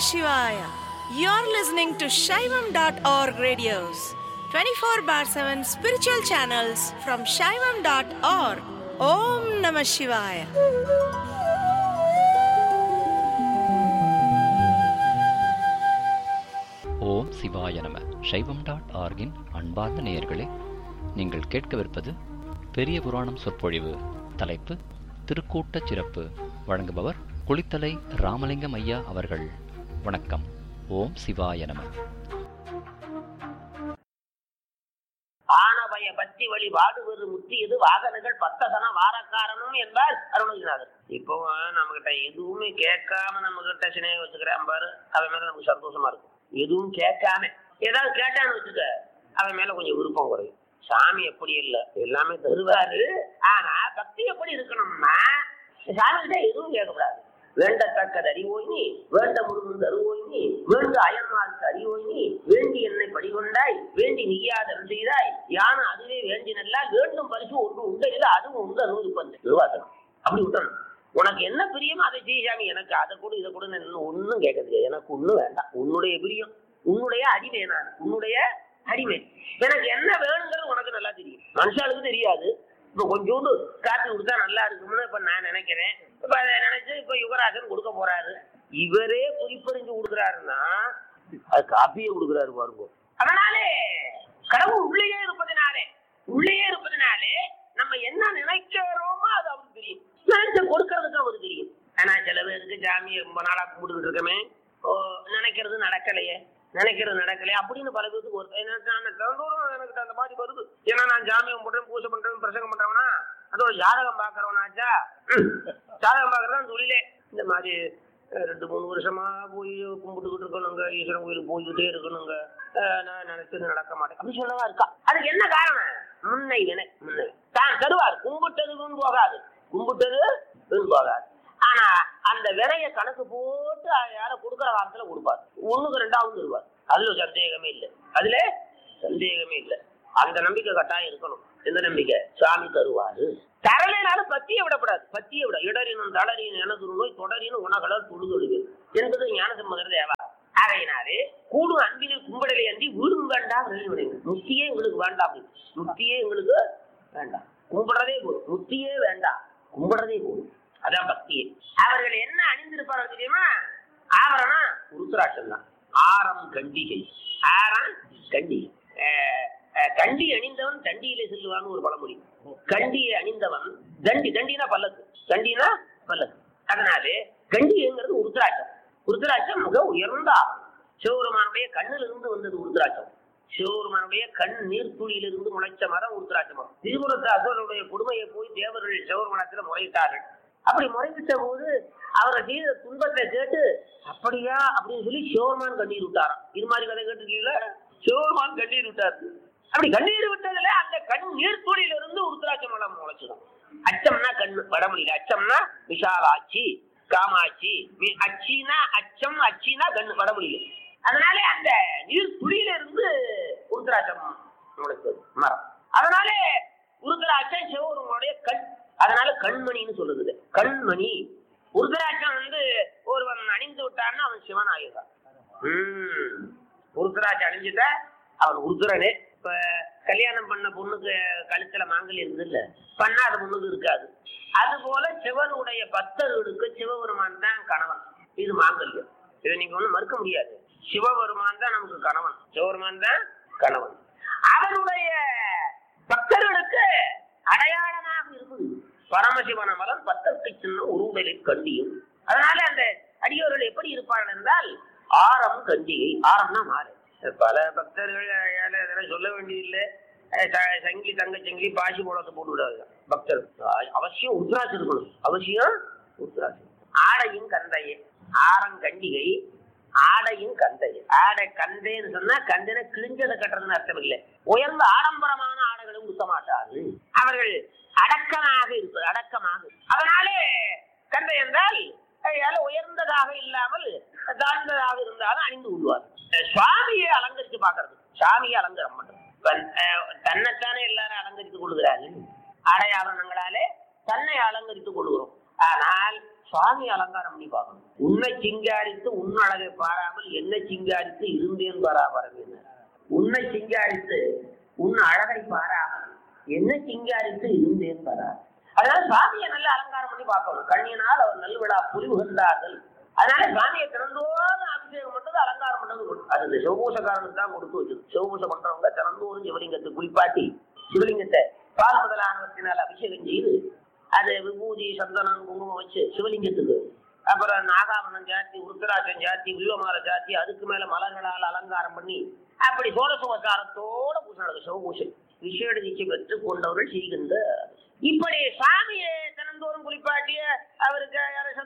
Shivaya. You're listening to Shaivam.org radios, 24 bar 7 spiritual channels from Shaivam.org. Om Namah Shivaya. ஓம் சிவாய நம. சைவம்.org-இன் அன்பார்ந்த நேயர்களே, நீங்கள் கேட்கவிருப்பது பெரிய புராணம் சொற்பொழிவு. தலைப்பு திருக்கூட்டச் சிறப்பு. வழங்குபவர் குளித்தலை ராமலிங்கம் ஐயா அவர்கள். வணக்கம். ஓம் சிவாய நம. ஆனபய பக்தி வழி வாடுவது முத்தியது வாகனங்கள் பத்தசன வாரக்காரனும் என்பார் அருணகிரிநாதர். இப்போ நம்ம கிட்ட எதுவுமே கேட்காம நம்ம கிட்ட சினையை வச்சுக்கிறான் பாரு, அவன் மேல நமக்கு சந்தோஷமா இருக்கும். எதுவும் கேட்காம ஏதாவது கேட்டான்னு வச்சுக்க, அவன் மேல கொஞ்சம் விருப்பம் குறையும். சாமி எப்படி இல்லை, எல்லாமே தருவாரு. ஆனா பக்தி எப்படி இருக்கணும்னா, சாமி கிட்ட எதுவும் கேட்கக்கூடாது. வேண்டத்தக்கது அறிவோய் நீ, வேண்ட முருகன் தருவோய் நீ, வேண்டு அயன்மார்க்கு அறிவோய் நீ, வேண்டி என்னை படிகொண்டாய், வேண்டி நீயாதல் செய்தாய், யானை அதுவே வேண்டி நல்லால் வேண்டும் பரிசு ஒன்று உண்டையில் அதுவும் உண்ட 110 நிர்வாசனம். அப்படி விட்டணும். உனக்கு என்ன பிரியமோ அதை செய்யாமி, எனக்கு அதை கூட இதை கூட ஒன்னும் கேட்கறது, எனக்கு ஒண்ணும் வேண்டாம். உன்னுடைய பிரியம், உன்னுடைய அடிமை, நான் உன்னுடைய அடிமை. எனக்கு என்ன வேணுங்கிறது உனக்கு நல்லா தெரியும், மனுஷாளுக்கு தெரியாது. இப்ப கொஞ்சோண்டு காப்பி கொடுத்தா நல்லா இருக்கும்னு இப்ப நான் நினைக்கிறேன். இப்ப அதை நினைச்சு இப்ப யுவராஜன் கொடுக்க போறாரு. இவரே குறிப்பறிஞ்சு கொடுக்குறாருன்னா அது காப்பியே கொடுக்குறாரு பாருங்க. அதனாலே கடவுள் உள்ளே இருப்பதினாலே நம்ம என்ன நினைக்கிறோமோ அது அவருக்கு தெரியும். நினைச்ச கொடுக்கறதுக்கு அவருக்கு தெரியும். ஆனா சில பேருக்கு ஜாமியை ரொம்ப நாளா கும்பிட்டுக்கிட்டு இருக்கமே, நினைக்கிறது நடக்கலையே அப்படின்னு பல பேருக்கு ஒரு எனக்கு அந்த மாதிரி வருது. ஏன்னா நான் ஜாமியம் பண்றேன், பூஜை பண்றேன், பிரசங்கம் பண்றவனா, அதோ ஜாதகம் பாக்குறவனாச்சா, ஜாதகம் பாக்குறதா தொழிலே. இந்த மாதிரி 2-3 வருஷமா போய் கும்பிட்டுக்கிட்டு இருக்கணுங்க, ஈஸ்வரன் கோயிலுக்கு போய்கிட்டே இருக்கணுங்க, நான் நினைச்சது நடக்க மாட்டேன் அப்படி சொல்லவா இருக்கா. அதுக்கு என்ன காரணம்? முன்னை வினை. தான் தருவார், கும்பிட்டது வீண் போகாது. ஆனா அந்த வினைய கணக்கு போட்டு யார கொடுக்குற வாரத்துல கொடுப்பார், 1க்கு 2 தருவார். அதுல சந்தேகமே இல்லை. அந்த நம்பிக்கை கட்டாயம் இருக்கணும். எந்த நம்பிக்கை? சாமி தருவாரு. தரலைனாலும் பத்தியை விடப்படாது. இடரினும் தளரினும் எனது நோய் தொடரினும் உணகளால் தொழுதொழுது என்பது ஞானசம்பந்தர் தேவா. ஆகையினாலே கூடும் அன்பினில் கும்பிடலை அன்றி வீடும் வேண்டாம். முத்தியே எங்களுக்கு வேண்டாம், கும்பிடுறதே போதும். முத்தியே வேண்டாம், கும்பிடுறதே போதும். அதான் பக்தியே. அவர்கள் என்ன அணிந்திருப்பார்கள் தெரியுமா? ஆவரணம் உருத்ராட்சம் தான். ஆரம் கண்டிகை. கண்டி அணிந்தவன் தண்டியிலே செல்லுவான்னு ஒரு பழமொழி. கண்டியை அணிந்தவன் தண்டினா பல்லக்கு. அதனாலே கண்டிங்கிறது உருத்ராட்சம் மிக உயர்ந்த ஆரம். சிவபெருமானுடைய கண்ணிலிருந்து வந்தது உருத்ராட்சம். சிவபெருமானுடைய கண் நீர்த்துளியிலிருந்து முளைச்ச மரம் உருத்ராட்ச மரம். திரிபுரத்து அசுரனுடைய கொடுமையை போய் தேவர்கள் சிவபெருமானத்தில் முறையிட்டார்கள். அப்படி முறையிட்ட போது அவரை செய்த துன்பத்தை கேட்டு அப்படியா அப்படின்னு சொல்லி சிவபெருமான் கண்ணீர் விட்டாராம். இது மாதிரி கதை கேட்டிருக்கீங்களா? சிவபெருமான் கண்ணீர் விட்டாரு. அப்படி கண்ணீர் விட்டதுல அந்த கண் நீர்த்துளியிலிருந்து உருத்ராட்ச மரம் முளைச்சிடும். அச்சம்னா கண்ணு வடமொழியில, அச்சம்னா விஷாலாட்சி, காமாட்சி. அச்சினா அச்சம், அச்சினா கண்ணு வடமொழியில. அதனால அந்த நீர் துளியில இருந்து உருத்ராட்சம் முளைச்சது மரம். அதனாலே உருத்ராட்சம் சிவபெருமானுடைய கண். அதனால கண்மணின்னு சொல்லுது. கண்மணி உருத்ராட்சம் ஒருவன் அணிந்து விட்டான்னா அவன் சிவன் ஆகிடுறான். உருத்ராட்சம் அணிஞ்சுட்டா அவன் உருத்ரனே. இப்ப கல்யாணம் பண்ண பொண்ணுக்கு கழுத்துல மாங்கல்யம் இருக்குது இல்ல, பண்ணாத பொண்ணுக்கு இருக்காது. அது போல சிவனுடைய பக்தர்களுக்கு சிவபெருமான் தான் கணவன். இது மாங்கல்யம். இதை நீங்க ஒண்ணும் மறுக்க முடியாது. சிவபெருமான் தான் நமக்கு கணவன். சிவபெருமான் தான் கணவன். அவருடைய பக்தர்களுக்கு அடையாளமாக இருக்குது பரமசிவன மலன் பத்தற்கு சின்ன உருவலில் கண்டியும். அதனால அந்த அடியோர்கள் எப்படி இருப்பார்கள் என்றால் ஆரம் கண்டிகை. ஆரம்னா மாலை. பல பக்தர்கள் சொல்ல வேண்டியதில்லை. சங்கிலி தங்க சங்கிலி பாசி போலத்தை போட்டு விடாது பக்தர். அவசியம் உருத்ராட்சம் இருக்கணும். ஆடையும் கந்தையே. ஆரம் கண்டிகை, ஆடையும் கந்தையே. ஆடை கந்தைன்னு சொன்னா கந்தனை கிழிஞ்சதை கட்டுறதுன்னு அர்த்தம் இல்லை. உயர்ந்த ஆடம்பரமான ஆடைகளும் உடுத்த மாட்டார்கள். அவர்கள் அடக்கமாக இருப்பது. அதனாலே கந்தை என்றால் உயர்ந்ததாக இல்லாமல் தாழ்ந்ததாக இருந்தாலும் அணிந்து கொள்வார். சுவாமியை அலங்கரித்து பார்க்கறது. சாமியை அலங்காரம் பண்றது. தன்னைத்தானே எல்லாரும் அலங்கரித்துக் கொள்கிறார்கள். அடையாளங்களாலே தன்னை அலங்கரித்துக் கொள்கிறோம். ஆனால் சுவாமி அலங்காரம் பண்ணி பார்க்கணும். உன்னை சிங்காரித்து உன் அழகை பாராமல் என்ன சிங்காரித்து இருந்தேன் பராபரம். உன்னை சிங்காரித்து உன் அழகை பாராமல் என்ன சிங்காரித்து இருந்தேன் பரா. அதனால சுவாமியை நல்ல அலங்காரம் பண்ணி பார்க்கணும். கண்ணியனால் அவர் நல்விழா புரிவு கண்டார்கள். அதனால சுவாமியை திறந்தோறும் அபிஷேகம் பண்றது, அலங்காரம் பண்றது அது இந்த சிவபூசக்காரனுக்கு தான் கொடுத்து வச்சது. சிவபூசம் பண்றவங்க திறந்தோறும் சிவலிங்கத்தை குளிப்பாட்டி சிவலிங்கத்தை பால் முதலானவற்றினால் அபிஷேகம் செய்து அது விபூதி சந்தனம் குங்குமம் வச்சு சிவலிங்கத்துக்கு, அப்புறம் நாகாவனம் சாத்தி உருத்தராட்சம் சாத்தி வில்வமாலை சாத்தி அதுக்கு மேல மலர்களால் அலங்காரம் பண்ணி அப்படி சோடசோபச்சாரத்தோட பூசணும். சிவபூசை விசேட தீட்சை பெற்று கொண்டவர்கள் செய்கின்ற இப்படி சாமியை தினந்தோறும் குளிப்பாட்டிய அவருக்கு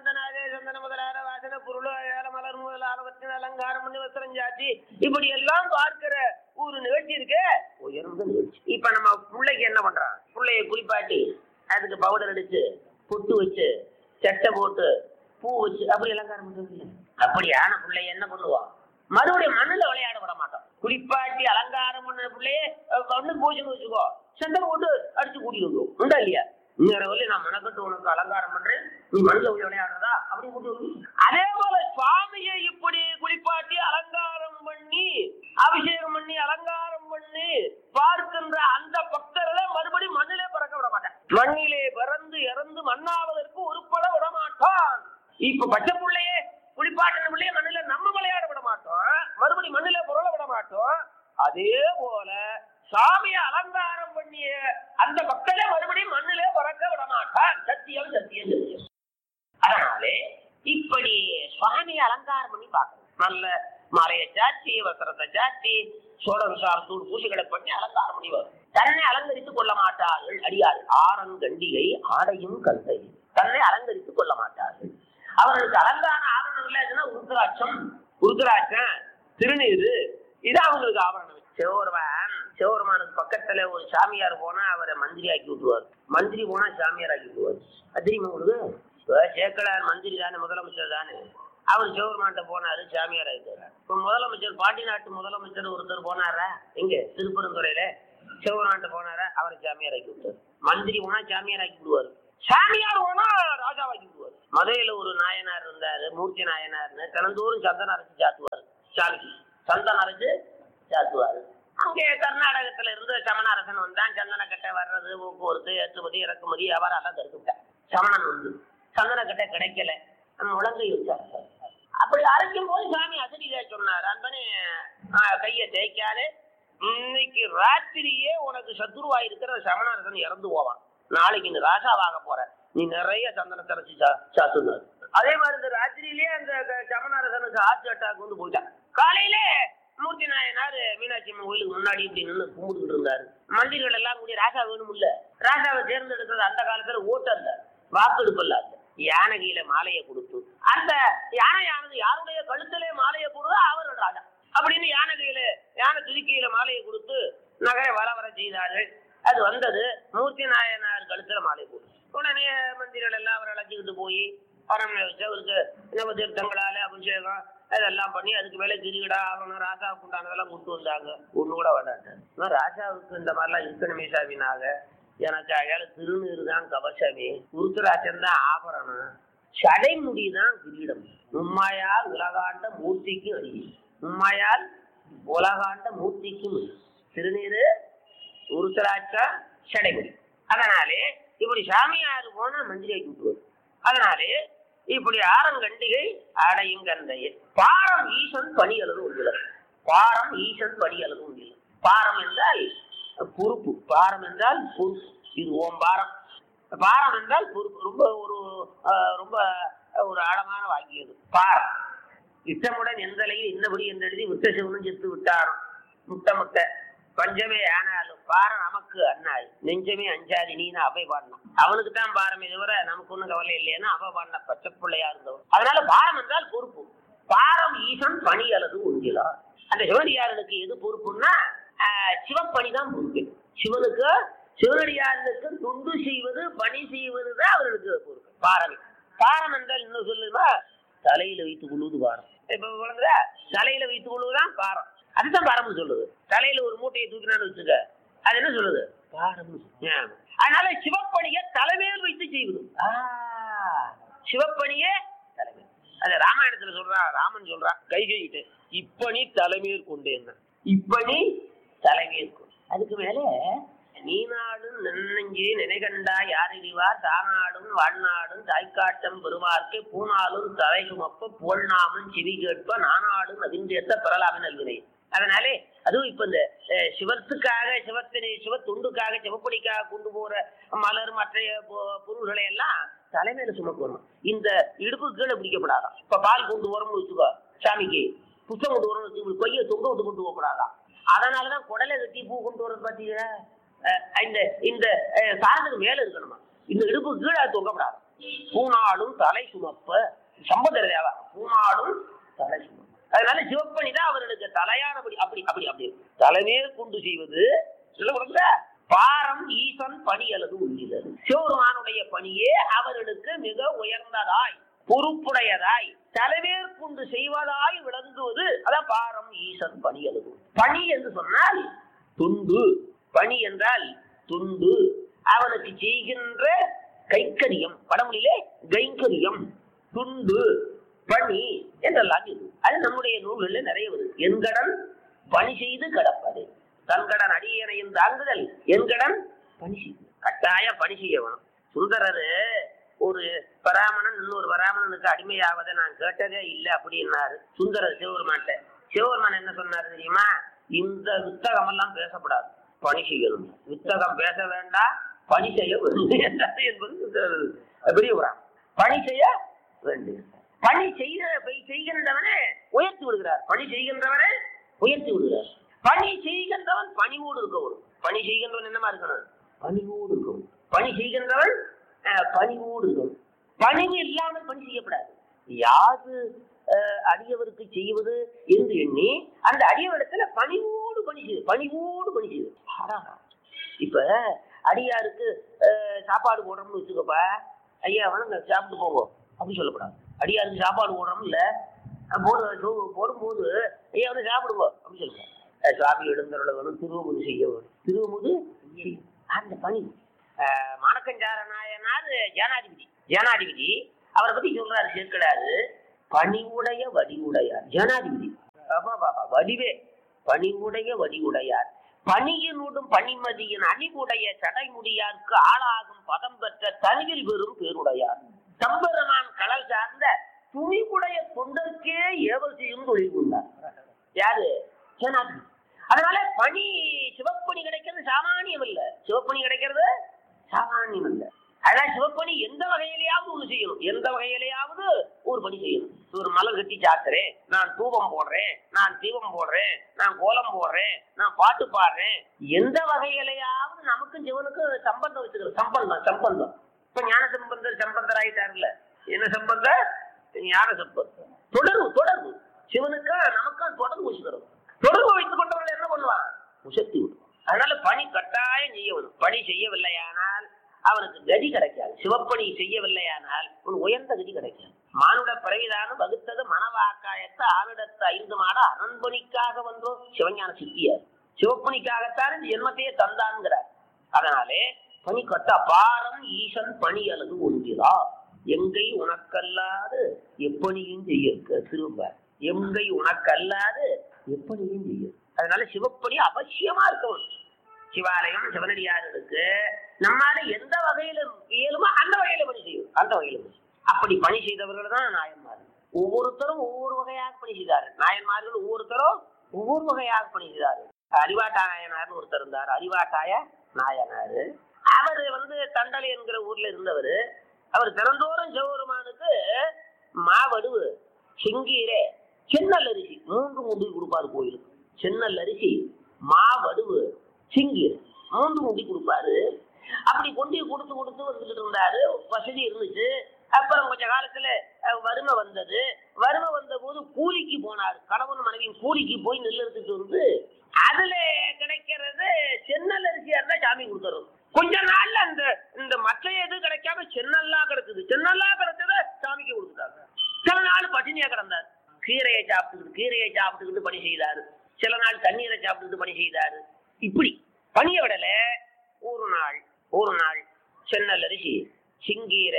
சந்தன முதலான வாசன பொருள் மலர் முதலானவற்றின் அலங்காரம் பண்ணி வஸ்திரம் சாத்தி இப்படி எல்லாம் பார்க்கிற ஒரு நிகழ்ச்சி இருக்கு, உயர்ந்த நிகழ்ச்சி. இப்ப நம்ம பிள்ளைக்கு என்ன பண்றான்? பிள்ளைய குளிப்பாட்டி அதுக்கு பவுடர் அடிச்சு பொட்டு வச்சு சட்டை போட்டு பூ வச்சு அப்படி அலங்காரம் பண்றது. அப்படியான பிள்ளைய என்ன பண்ணுவோம்? மறுபடியும் மண்ணுல விளையாட விட மாட்டோம். குளிப்பாட்டி அலங்காரம் பண்ண பிள்ளையே மண்ணு பூஜைன்னு வச்சுக்கோ, சண்டை போட்டு அடிச்சு கூட்டிட்டு வந்துடும். உண்டா இல்லையா? இன்னொரு வழி நான் மனக்கட்டு உனக்கு அலங்காரம் பண்றேன், நீ மண்ணுல விளையாடுறதா அப்படி கூட்டு. அதே போல சுவாமியை இப்படி குளிப்பாட்டி அலங்காரம் பண்ணி அபிஷேகம் பண்ணி அலங்காரம் பண்ணி பார்க்கின்ற அந்த பக்தர்களை மறுபடியும் மண்ணிலே பறக்க விட மாட்டான். மண்ணிலே பிறந்து இறந்து மண்ணாவதற்கு உருப்பட விட மாட்டான். இப்ப பச்சை பிள்ளையே குளிப்பாட்டின பிள்ளைய மண்ணில நம்ம விளையாட விட மாட்டோம், மறுபடி மண்ணில புரள விட மாட்டோம். அதே போல சாமியை அலங்காரம் பண்ணிய அந்த பக்தரை மறுபடியும் மண்ணிலே பறக்க விட மாட்டான். சத்தியம் சத்தியம் சத்தியம். அதனாலே இப்படி சுவாமியை அலங்காரம் பண்ணி பார்க்கணும். நல்ல மாலையை சாத்தி வஸ்திரத்தை சாத்தி சோழவிசாரத்தூர் பூசைகளை பண்ணி அலங்காரம் பண்ணி வரும். தன்னை அலங்கரித்துக் கொள்ள மாட்டார்கள் அடியார்கள். ஆரங்கண்டிகை ஆடையும் கந்தை தன்னை அலங்கரித்துக் கொள்ள மாட்டார்கள். அவர்களுக்கு அலங்கார ஆவரணங்கள் எதுனா உருத்திராட்சம் திருநீரு இது அவங்களுக்கு ஆவரணம். சிவபெருமானுக்கு பக்கத்துல ஒரு சாமியார் போனா அவரை மந்திரி ஆக்கி விட்டுருவார், மந்திரி போனா சாமியார் ஆக்கி விட்டுருவார். தெரியுமா உங்களுக்கு? சேக்கலார் மந்திரி தானே, முதலமைச்சர் தானே. அவர் சிவபெருமான்கிட்ட போனாரு, சாமியார் ஆகிட்டாரு. இப்ப முதலமைச்சர் பாண்டி நாட்டு முதலமைச்சர் ஒருத்தர் போனாரா இங்க திருப்பரந்துறையில, சிவபெருமான்கிட்ட போனாரா, அவரை சாமியார் ஆக்கி விட்டார். மந்திரி போனா சாமியார் ஆக்கி விடுவார், சாமியார் போனா ராஜாவாக்கி விடுவார். மதுரையில ஒரு நாயனார் இருந்தாரு, மூர்த்தி நாயனார்னு. தினந்தோறும் சந்தனம் அரைச்சு சாத்துவாரு, சாமிக்கு சந்தனம் அரைச்சு சாத்துவாரு. அங்கே கர்நாடகத்துல இருந்து சமண அரசன் வந்தான். சந்தன கட்டை வர்றது, போக்குவரத்து, ஏற்றுமதி இறக்குமதி வியாபாரம் எல்லாம் தடுத்துட்டான். சமணன் வந்து சந்தன கட்டை கிடைக்கல, முழங்கை வச்சார். அப்படி அரைக்கும் போது சாமி அசடிக்க சொன்னார், அன்பனே கையை தேய்க்காதே, இன்னைக்கு ராத்திரியே உனக்கு சத்துருவாயிருக்கிற சமண அரசன் இறந்து போவான், நாளைக்கு நீ ராஜாவாக போற, நீ நிறைய சந்தனத்தை அரைச்சு சாத்துனார். அதே மாதிரி இந்த ராத்திரியிலேயே அந்த சமண அரசனுக்கு ஹார்ட் அட்டாக் வந்து போயிட்டான். காலையிலே மூர்த்தி நாயனார் மீனாட்சி அம்மன் கோயிலுக்கு முன்னாடி இப்படி நின்று கும்பிட்டு இருந்தாரு. மந்திரிகள் எல்லாம் கூடிய ராஜா வேணும் இல்ல, ராஜாவை தேர்ந்தெடுக்கிறது அந்த காலத்துல ஓட்டு அல்ல, வாக்கெடுப்பு இல்ல. யானைகையில மாலையை கொடுத்து அந்த யானையானது யாருடைய கழுத்திலே மாலையை கொடுத்தா அவர்கள் ராஜா அப்படின்னு யானை துதிக்கையில மாலையை கொடுத்து நகரை வர செய்தார்கள். அது வந்தது மூர்த்தி நாயனார் கழுத்துல மாலை போடு. உடனே மந்திரிகள் எல்லாம் அவரை அழைச்சிக்கிட்டு போய் அரண்மனை வச்சு அவருக்கு நவ தீர்த்தங்களால அபிஷேகம் அதெல்லாம் பண்ணி அதுக்கு மேல கிரிகடா ஆகணும், ராஜாவுக்கு உண்டானதெல்லாம் கொண்டு வந்தாங்க. ஒண்ணு கூட வேண்டாம், ராஜாவுக்கு இந்த மாதிரிலாம் இருக்கணுமே சாமினாக. எனக்கு அயால திருநீரு தான் கவசமே, உருத்திராட்சம் தான் ஆபரணம், சடைமுடி தான் கிரீடம். உம்மாயால் உலகாண்ட மூர்த்திக்கு அடி, உம்மாயால் உலகாண்ட மூர்த்திக்கும் திருநீரு உருத்திராட்சம் சடைமுடி. அதனாலே இப்படி சாமியாரு போனா மந்திரி ஆக்கி விட்டுருவாரு. அதனாலே இப்படி ஆரங்கண்டிகை ஆடையும் கந்தையே. பாரம் ஈசன் பணி அல்லது உண்டில, பாரம் ஈசன் பணி அல்லது உண்டில. பாரம் என்றால் பொறுப்பு, பாரம் என்றால் பொறுப்பு. இது ஓம் பாரம். பாரம் என்றால் பொறுப்பு. ரொம்ப ஒரு ஆழமான வாக்கியது பாரம். இஷ்டமுடன் எந்தலையில் இன்னபடி என்றெழுதி விட்ட சிவனும் செத்து விட்டாராம். முட்டை பஞ்சமே ஆனாலும் பாரம் நமக்கு அண்ணாது, நெஞ்சமே அஞ்சாதி நீன்னு அவை பாடினான். அவனுக்கு தான் பாரமே தவிர நமக்கு ஒன்றும் கவலை இல்லைன்னா அவ பாடின பச்சை பிள்ளையா இருந்தவன். அதனால பாரம் என்றால் பொறுப்பு. பாரம் ஈசன் பணி அல்லது உண்டிலா. அந்த சிவனடியாரனுக்கு எது பொறுப்புன்னா சிவப்பணி தான் பொறுப்பு. சிவனுக்கு சிவனடியாரனுக்கு துண்டு செய்வது பணி செய்வதுதான் அவர்களுக்கு பொறுப்பு. பாரம் பாரம் என்றால் இன்னும் சொல்லுவா தலையில வைத்துக் கொள்வது பாரம். இப்ப குழந்தை தலையில வைத்துக் கொள்வதுதான் பாரம். அதுதான் பாரம்னு சொல்லுது. தலையில ஒரு மூட்டையை தூக்கினான்னு வச்சுக்க, அது என்ன சொல்லுது? பாரம். அதனால சிவப்பணியை தலைமையில் வைத்து செய்வது. சிவப்பணியே தலைமை. அது ராமாயணத்துல சொல்றா, ராமன் சொல்றா கைகையிட்டு, இப்பணி தலைமையேற் கொண்டேன், இப்பணி தலைமையேற் கொண்டு. அதுக்கு மேல நீநாடும் நெஞ்சே நினைகண்டா யாரிவார் தானாடும் வாழ்நாடும் தாய்க்காட்டம் பெருமார்க்கு பூனாலும் தலை சுமப்ப புகழ்நாமும் செவி கேட்ப நானாடும் அதிர்ந்த பெறலாமின் நல்வினை. அதனாலே அதுவும் இப்ப இந்த சிவத்துக்காக சிவத்துண்டுக்காக சிவப்படிக்காக கொண்டு போற மலர் மற்ற பொருள்களை எல்லாம் தலைமையில சுமக்கணும். இந்த இடுப்பு கீழே பிடிக்கப்படாதான். இப்ப பால் கொண்டு வரோம்னு வச்சுக்கோ, சாமிக்கு புத்தகம் கொண்டு வரோம்னு வச்சு கொய்ய தொங்க விட்டு கொண்டு போகப்படாதான். அதனாலதான் குடலை கட்டி பூ கொண்டு வர்றது பாத்தீங்கன்னா இந்த சாரத்துக்கு மேல இருக்கணுமா, இந்த இடுப்பு கீழே தொங்கப்படாது. பூனாடும் தலை சுமப்ப சம்பந்தர் தேவா, பூனாடும் தலை சுமப்ப. அதனால சிவப்பணிதான் அவர்களுக்கு தலையானபடி. அப்படி அப்படி அப்படி தலைமையே கொண்டு செய்வது பாரம் ஈசன் பணி அல்லது உள்ளது. சிவபெருமானுடைய பணியே அவர்களுக்கு மிக உயர்ந்ததாய் பொறுப்புடையதாய் தலைவேற்கொண்டு செய்வதாய் விளங்குவது. அதான் பாரம் ஈசன் பணி அல்லது. பணி என்று சொன்னால் துண்டு, பணி என்றால் துண்டு, அவனுக்கு செய்கின்ற கைக்கரியம். வடமொழியிலே கைங்கரியம், துண்டு, பணி என்றெல்லாம் இது. அது நம்முடைய நூல்களில் நிறைய வருது. என்கடன் பணி செய்து கடப்பது, தன்கடன் அடியனையும் தாங்குதல், என்கடன் பணி செய்து. கட்டாய பணி செய்ய வேணும். சுந்தரரு ஒரு பராமணன் இன்னொரு பராமணனுக்கு அடிமையாவதை நான் கேட்டதே இல்லை அப்படின்னாரு சுந்தரர் சிவபெருமான்ட்ட. சிவபெருமான் என்ன சொன்னாரு தெரியுமா? இந்த வித்தகம் எல்லாம் பேசப்படாது, பணி செய்யணும். வித்தகம் பேச வேண்டாம், பணி செய்ய வேண்டும் என்பது பெரிய புறான். பணி செய்ய வேண்டும். பணி செய்கின்றவனே உயர்த்தி விடுகிறார். பணி செய்கின்றவனே உயர்த்தி விடுகிறார். பணி செய்கின்றவன் பணிவோடு இருக்கணும். பணி செய்கின்றவன் என்னமா இருக்கணும்? பணிவோடு இருக்கணும். பணி செய்கின்றவன் பணிவோடு இருக்கணும். பணிவு இல்லாமல் பணி செய்யப்படாது. யாது அடியவருக்கு செய்வது என்று எண்ணி அந்த அடியவரிடத்துல பணிவோடு பணி செய்யுது, பணிவோடு பணி செய்யுது. இப்ப அடியாருக்கு சாப்பாடு போடுறோம்னு வச்சுக்கப்பா, ஐயா வேணா சாப்பிட்டு போவோம் அப்படின்னு சொல்லக்கூடாது. அடியாருக்கு சாப்பாடு போடுறோம் இல்ல, போடும்போது ஐயா வந்து சாப்பிடுவோம் அப்படின்னு சொல்லுவோம். சுவாமி எழுந்தருள வேணும், திருவமுது செய்ய வேணும், திருவமுது அந்த பணி. மாணக்கஞ்சார நாயனார் ஜனாதிபதி அவரை பத்தி சொல்றாரு சேர்க்கிறாரு, பணிவுடைய வடிவுடையார். ஜனாதிபதி வடிவே பணிவுடைய வடிவுடையார், பணியினுடும் பணிமதியின் அணிவுடைய சடைமுடியாருக்கு ஆளாகும் பதம் பெற்ற தனிவில் பெறும் பேருடையார். தம்பெருமான் கடல் சார்ந்த துணிவுடைய தொண்டருக்கே ஏவல் செய்யும் தொழில் கொண்டார். யாரு? ஜனாதிபதி. அதனால பணி சிவப்பணி கிடைக்கிறது சாமானியம் இல்ல, சிவப்பணி கிடைக்கிறது சாமானியம் இல்ல. அதான் சிவப்பணி எந்த வகையிலேயாவது ஒண்ணு செய்யணும், எந்த வகையிலேயாவது ஒரு பணி செய்யணும். ஒரு மலர் கட்டி சாத்துறேன், நான் தூபம் போடுறேன், நான் தீபம் போடுறேன், நான் கோலம் போடுறேன், நான் பாட்டு பாடுறேன், எந்த வகையிலேயாவது நமக்கும் சிவனுக்கும் சம்பந்தம் வச்சுக்கிறோம். சம்பந்தம் இப்ப ஞான சம்பந்தர் சம்பந்தர் ஆயிட்டாருல்ல. என்ன சம்பந்தம்? ஞான சம்பந்தம். தொடர்பு சிவனுக்கா நமக்கும் தொடர்பு வச்சுக்கிறோம். தொடர்பு வைத்துக் கொண்டவர்கள் என்ன பண்ணுவான்? உசத்தி விடுவான். அதனால பணி கட்டாயம் செய்யணும். பணி செய்யவில்லையானால் அவனுக்கு கதி கிடைக்காது. சிவப்பணி செய்யவில்லையானால் ஒரு உயர்ந்த கதி கிடைக்காது. மானுட பிறவிதானும் வகுத்தது மனவாக்காயத்த ஆனிடத்த 5 மாட அரண்பணிக்காக வந்தோம். சிவஞான சித்தியார் சிவப்பணிக்காகத்தான் இந்த ஜென்மத்தையே தந்தான்கிறார். அதனாலே பணி கட்ட பாரம் ஈசன் பணி அல்லது ஒன்றிலா எங்கை உனக்கல்லாது எப்பணியும் செய்ய திரும்ப எங்கை உனக்கல்லாது எப்பணியும் செய்ய. அதனால சிவப்பணி அவசியமா இருக்கணும். சிவாலயம் சிவனடியாருக்கு நம்மால எந்த வகையில இயலுமோ அந்த வகையில பணி செய்யும், அந்த வகையில அப்படி பணி செய்தவர்கள் தான் நாயன்மார்கள். ஒவ்வொருத்தரும் ஒவ்வொரு வகையாக பணி செய்தாரு. நாயன்மார்கள் ஒவ்வொருத்தரும் ஒவ்வொரு வகையாக பணி செய்தாரு. அறிவாட்டா நாயனார் ஒருத்தர் இருந்தார். அறிவாட்டாய நாயனாரு அவர் தண்டலை என்கிற ஊர்ல இருந்தவர். அவர் திறந்தோறும் சிவபெருமானுக்கு மாவடுவு, செங்கீரை, சென்னல் அரிசி 3 முண்டி கொடுப்பாரு கோயிலுக்கு. சென்னல் அரிசி, மாவடுவு, செங்கீரை 3 முண்டி கொடுப்பாரு. அப்படி கொண்டு கொடுத்து வந்துட்டு இருந்தாரு. வசதி இருந்துச்சு. அப்புறம் கொஞ்ச காலத்துல வறுமை வந்தது. வறுமை வந்த போது கூலிக்கு போனார். கணவன் மனைவியின் கூலிக்கு போய் நெல் எடுத்துட்டு வந்து அதுல கிடைக்கிறது சென்னல் அரிசியா இருந்தா சாமி கொடுத்துரும். கொஞ்ச நாள்ல இந்த மற்ற எது கிடைக்காம சென்னல்லா கிடைச்சது. சென்னல்லா கிடைச்சத சாமிக்கு கொடுத்துட்டாங்க. சில நாள் பட்டினியா கிடந்தார். கீரையை சாப்பிட்டுக்கிட்டு பணி செய்தாரு. சில நாள் தண்ணீரை சாப்பிட்டுக்கிட்டு பணி செய்தாரு. இப்படி பணிய விடல. ஒரு நாள் சென்னல் அரிசி, சிங்கீரை,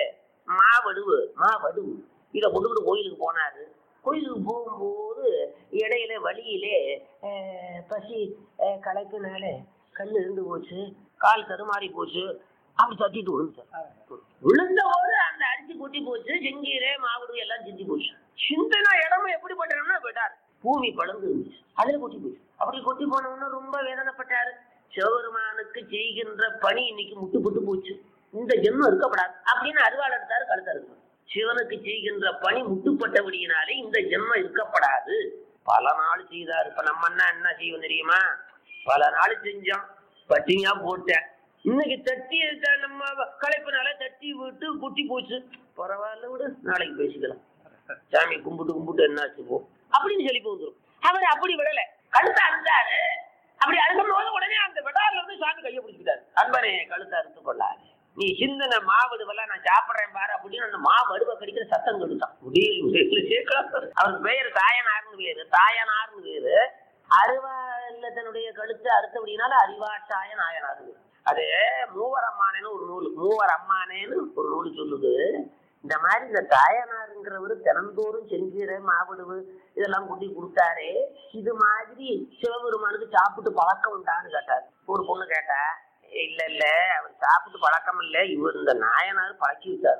மாவடுவு இதை கொண்டுகிட்டு கோயிலுக்கு போனாரு. கோயிலுக்கு போகும்போது இடையில வழியிலே பசி களைப்புனால கண்ணு இருந்து போச்சு, கால் தருமாறி போச்சு, அப்படி தட்டிட்டு விழுந்துட்டார். விழுந்த போது அந்த அரிசி கொட்டி போச்சு, செங்கீரை மாவடு எல்லாம் சிந்தி போச்சு. சிந்தனா இடமும் எப்படி பட்டாருன்னா போயிட்டார். பூமி பழந்து இருந்துச்சு, அதுல கொட்டி போச்சு. அப்படி கொட்டி போனவொன்னு ரொம்ப வேதனைப்பட்டாரு. சிவபெருமானுக்கு செய்கின்ற பணி இன்னைக்கு முட்டுப்பட்டு போச்சு, இந்த ஜென்மம் இருக்கப்படாது அப்படின்னு அருவாள் எடுத்தாரு, கழுத்தாரு. சிவனுக்கு செய்கின்ற பணி முட்டுப்பட்டபடியினாலே இந்த ஜென்மம் இருக்கப்படாது. பல நாள் செய்தார். இப்ப நம்ம என்ன செய்வோம் தெரியுமா? பல நாள் செஞ்சோம், பட்டினியா போட்டேன், இன்னைக்கு தட்டி நம்ம களைப்புனால தட்டி விட்டு குட்டி போச்சு, பரவாயில்ல விடு, நாளைக்கு பேசிக்கலாம், சாமி கும்பிட்டு என்னாச்சு போ அப்படின்னு சொல்லி போந்துடும். அவர் அப்படி விடல, கழுத்த அறுத்தாரு. அப்படி அறுக்கும் போது உடனே அந்த விடாரில இருந்து சாமி கையை பிடிச்சிட்டாரு. அன்பனே, கழுத்த அறுத்து கொள்ளாரு, நீ சிந்தனை மாவடுவெல்லாம் நான் சாப்பிட்றேன் பாரு அப்படின்னு அந்த மாவடுவை கடிக்கிற சத்தம் கெடுத்தான். அவருக்கு பேரு தாயனார்னு பேரு. அருவாள்ல தன்னுடைய கழுத்தை அறுத்தபடினால அறிவாட்டாய நாயனார். அது மூவர் அம்மானேன்னு ஒரு நூல் சொல்லுது. இந்த மாதிரி இந்த தாயனாருங்கிறவரு தினந்தோறும் செஞ்சீரை மாவடுவு இதெல்லாம் கூட்டி கொடுத்தாரு. இது மாதிரி சிவபெருமானுக்கு சாப்பிட்டு பழக்கம் உண்டான்னு கேட்டாரு. ஒரு பொண்ணு கேட்டா, இல்ல அவர் சாப்பிட்டு பழக்கம் இல்ல, இவர் இந்த நாயனார் பழக்கி வச்சாரு.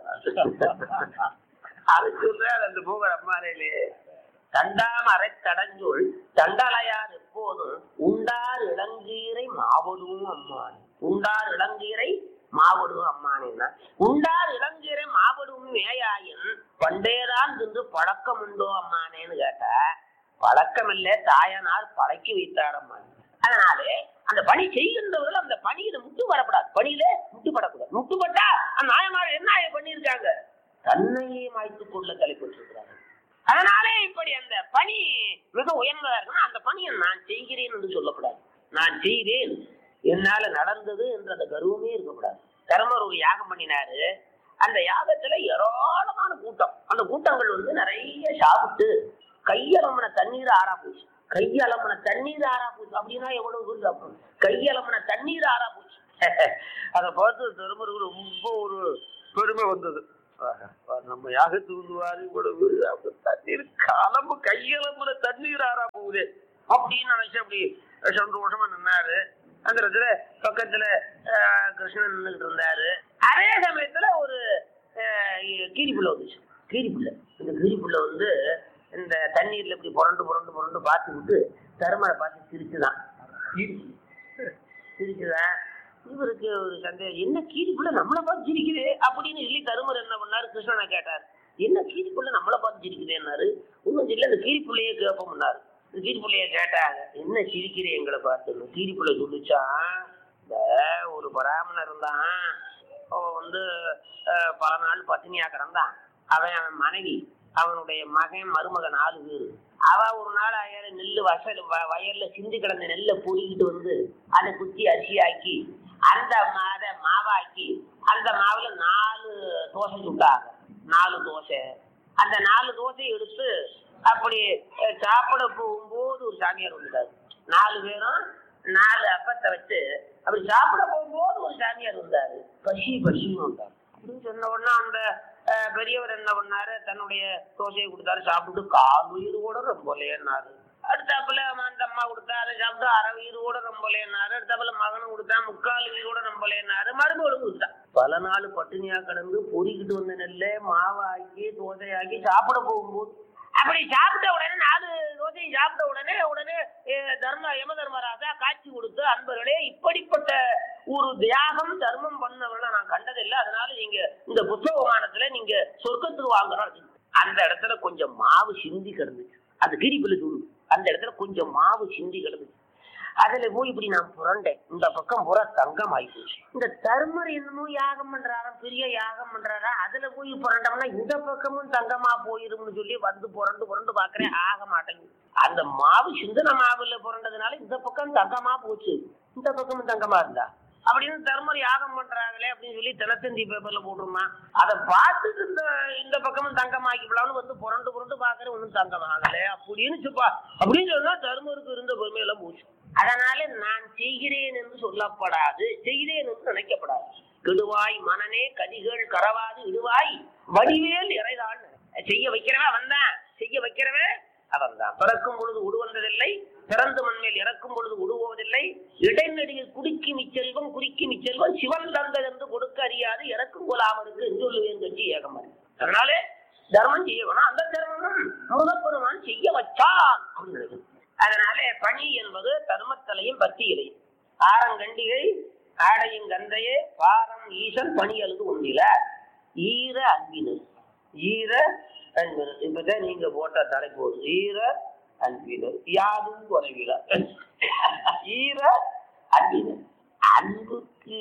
அது சொல்றாரு அந்த மூவர் அம்மானேலே. தண்டாம் அரை தடஞ்சொல் தண்டலையார் எப்போதும் உண்டார் இளங்கீரை மாவடும் அம்மான். உண்டார் இளங்கீரை மாவடும் அம்மானேன்னா, உண்டார் இளங்கீரை மாவடும் மேயாயின் பண்டேதான் தின்று பழக்கம் உண்டோ அம்மானேன்னு கேட்டா, பழக்கம் இல்ல, தாயனார் பழக்கி வைத்தார் அம்மான். அதனாலே அந்த பணி செய்கின்றவர்கள் அந்த பணியில முட்டு வரப்படாது, பணியில முட்டுப்படக்கூடாது. முட்டுப்பட்டா அந்த நாயனார் என்ன பண்ணியிருக்காங்க? தன்னையே மாய்த்துக் கொள்ள தலைப்பட்டிருக்கிறாங்க. அதனாலே இப்படி அந்த பணி மிக உயர்ந்ததா இருக்குன்னா அந்த பணியை நான் செய்கிறேன் என்று சொல்லக்கூடாது. நான் செய்தேன், என்னால நடந்தது என்ற அந்த கர்வமே இருக்கக்கூடாது. தர்மர் ஒரு யாகம் பண்ணினாரு. அந்த யாகத்துல ஏராளமான கூட்டம். அந்த கூட்டங்கள் நிறைய சாப்பிட்டு கையலம்பன தண்ணீர் ஆறா போச்சு. அப்படின்னா எவ்வளவு பேர் சாப்பிடணும்? கையலம்பன தண்ணீர் ஆறா போச்சு. அதை பார்த்து தர்மருக்கு ரொம்ப ஒரு பெருமை வந்தது. நம்ம யாகத்துவாரு இவ்வளவு தண்ணீர் காலம்பு கையலம்புல தண்ணீர் ஆறா போகுது அப்படின்னு நினைச்சு அப்படி சந்தோஷமா நின்னாரு. அந்த இடத்துல பக்கத்துல கிருஷ்ணன் நின்றுகிட்டு இருந்தாரு. அதே சமயத்துல ஒரு கீரிப்புள்ள வந்துச்சு. இந்த கீரிப்புள்ள இந்த தண்ணீர்ல இப்படி புரண்டு பார்த்து விட்டு தருமரை பார்த்து சிரிச்சுதான். இவருக்கு ஒரு சந்தேகம், என்ன கீரிப்புள்ள நம்மளை பார்த்து சிரிக்குது அப்படின்னு சொல்லி தருமர் என்ன பண்ணாரு, கிருஷ்ணனை கேட்டார். என்ன கீரிப்புள்ள நம்மளை பார்த்து சிரிக்குதேன்னாரு. ஒன்றும் இல்லை, இந்த கீரிப்புள்ளையே கேட்போம்னாரு. இந்த கீரிப்புள்ளைய கேட்டாங்க, என்ன சிரிக்கிறேன் எங்களை பார்த்து? கீரிப்புள்ள சொல்லிச்சான், இந்த ஒரு பிராமணர் இருந்தான், அவன் பல நாள் பட்டினியா கிடந்தான். அவன் மனைவி, அவனுடைய மகன், மருமகன் 4 பேர். அவ ஒரு நாள் நெல்லு வயல்ல சிந்தி கிடந்த நெல்லை பொடிக்கிட்டு அதை குத்தி அரிசியாக்கி அந்த மாவாக்கி அந்த மாவுல 4 தோசை சுட்டாங்க. 4 தோசை. அந்த 4 தோசையை எடுத்து அப்படி சாப்பிட போகும்போது ஒரு சாமியார் வந்துட்டாரு. 4 பேரும் 4 அப்பத்தை வச்சு அப்படி சாப்பிட போகும்போது ஒரு சாமியார் வந்தாரு. பசின்னு வந்தாரு. அப்படின்னு சொன்ன உடனே அந்த பெரியவர் என்ன பண்ணாரு, தன்னுடைய தோசையை கொடுத்தாரு. சாப்பிட்டு 4 உயிர் கூட ரொம்பலேன்னாரு. அடுத்தாப்புல அந்த அம்மா கொடுத்தா அதை சாப்பிட்டு 1/2 உயிர் கூட ரொம்பலேன்னாரு. அடுத்தாப்புல மகனும் கொடுத்தா 3/4 உயிர் கூட ரொம்பலேன்னாரு. மறுபடியும் கொடுத்தா. பல நாள் பட்டினியா கிடந்து பொறிக்கிட்டு வந்த நெல்லை மாவாக்கி தோசையாக்கி சாப்பிட போகும்போது அப்படி சாப்பிட்ட உடனே 4 தோசையும் சாப்பிட்ட உடனே யம தர்மராஜா காட்சி கொடுத்து, அன்பர்களே, இப்படிப்பட்ட ஒரு தியாகம் தர்மம் பண்ணவர்கள் நான் கண்டதில்லை, அதனால நீங்க இந்த புத்தகமானத்துல நீங்க சொர்க்கத்துக்கு வாங்குறோம். அந்த இடத்துல கொஞ்சம் மாவு சிந்தி கிடந்துச்சு. அது கிரிப்பில் சொல்லு. அந்த இடத்துல கொஞ்சம் மாவு சிந்தி கிடந்துச்சு. அதுல போய் இப்படி நான் புரண்டேன். இந்த பக்கம் பூரா தங்கம் ஆயிப்போச்சு. இந்த தர்மர் என்னமோ யாகம் பண்றாரா, பெரிய யாகம் பண்றாரா, அதுல போய் புரண்டோம்னா இந்த பக்கமும் தங்கமா போயிரும்னு சொல்லி புரண்டு பாக்குறேன், ஆக மாட்டேங்குது. அந்த மாவு சிந்தன மாவுல புரண்டதுனால இந்த பக்கம் தங்கமா போச்சு, இந்த பக்கமும் தங்கமா இருந்தா அப்படின்னு தர்மர் யாகம் பண்றாங்களே அப்படின்னு சொல்லி தினத்தந்தி பேப்பர்ல போட்டுருமா. அதை பார்த்துட்டு இந்த பக்கமும் தங்கமாக்கிக்கலாம்னு புரண்டு பாக்குறேன், ஒன்னும் தங்கமாகல அப்படின்னு சொன்னா தர்மருக்கு இருந்த பெருமையெல்லாம் போச்சு. அதனால நான் செய்கிறேன் என்று சொல்லப்படாது, செய்கிறேன் என்று நினைக்கப்படாது. கெடுவாய் மனனே கதிகள் கரவாது இடுவாய் வடிவேல் இறைதான். செய்ய வைக்கிறவன் அவன் தான், செய்ய வைக்கிறவன் அவன் தான். பிறக்கும் பொழுது உடுவந்ததில்லை, பிறந்து மண்மேல் இறக்கும் பொழுது உடுவோவதில்லை. இடைநெடியில் குடிக்கி மிச்செல்வம் குறிக்கி மிச்செல்வம் சிவன் தந்தது என்று கொடுக்க அறியாது இறக்கும் கொலாமருக்கு என்று சொல்லுவேன் கட்சி ஏகமாரி. அதனாலே தர்மம் செய்ய வேணும். அந்த தர்மமும் முருகப்பெருமான் செய்ய வச்சான் அப்படின்னு. அதனாலே பணி என்பது தர்மத்தலையும் பத்தியிலையும். ஆரங்கண்டிகை ஆடையும் கந்தையே பாரம் ஈசன் பணி அழுது ஒன்றில ஈர அன்பினர். ஈர அன்பினர் இப்பதான் நீங்க போட்ட தலைப்பு. ஈர அன்பினர் யாரும் குறைவில. ஈர அன்பினர் அன்புக்கு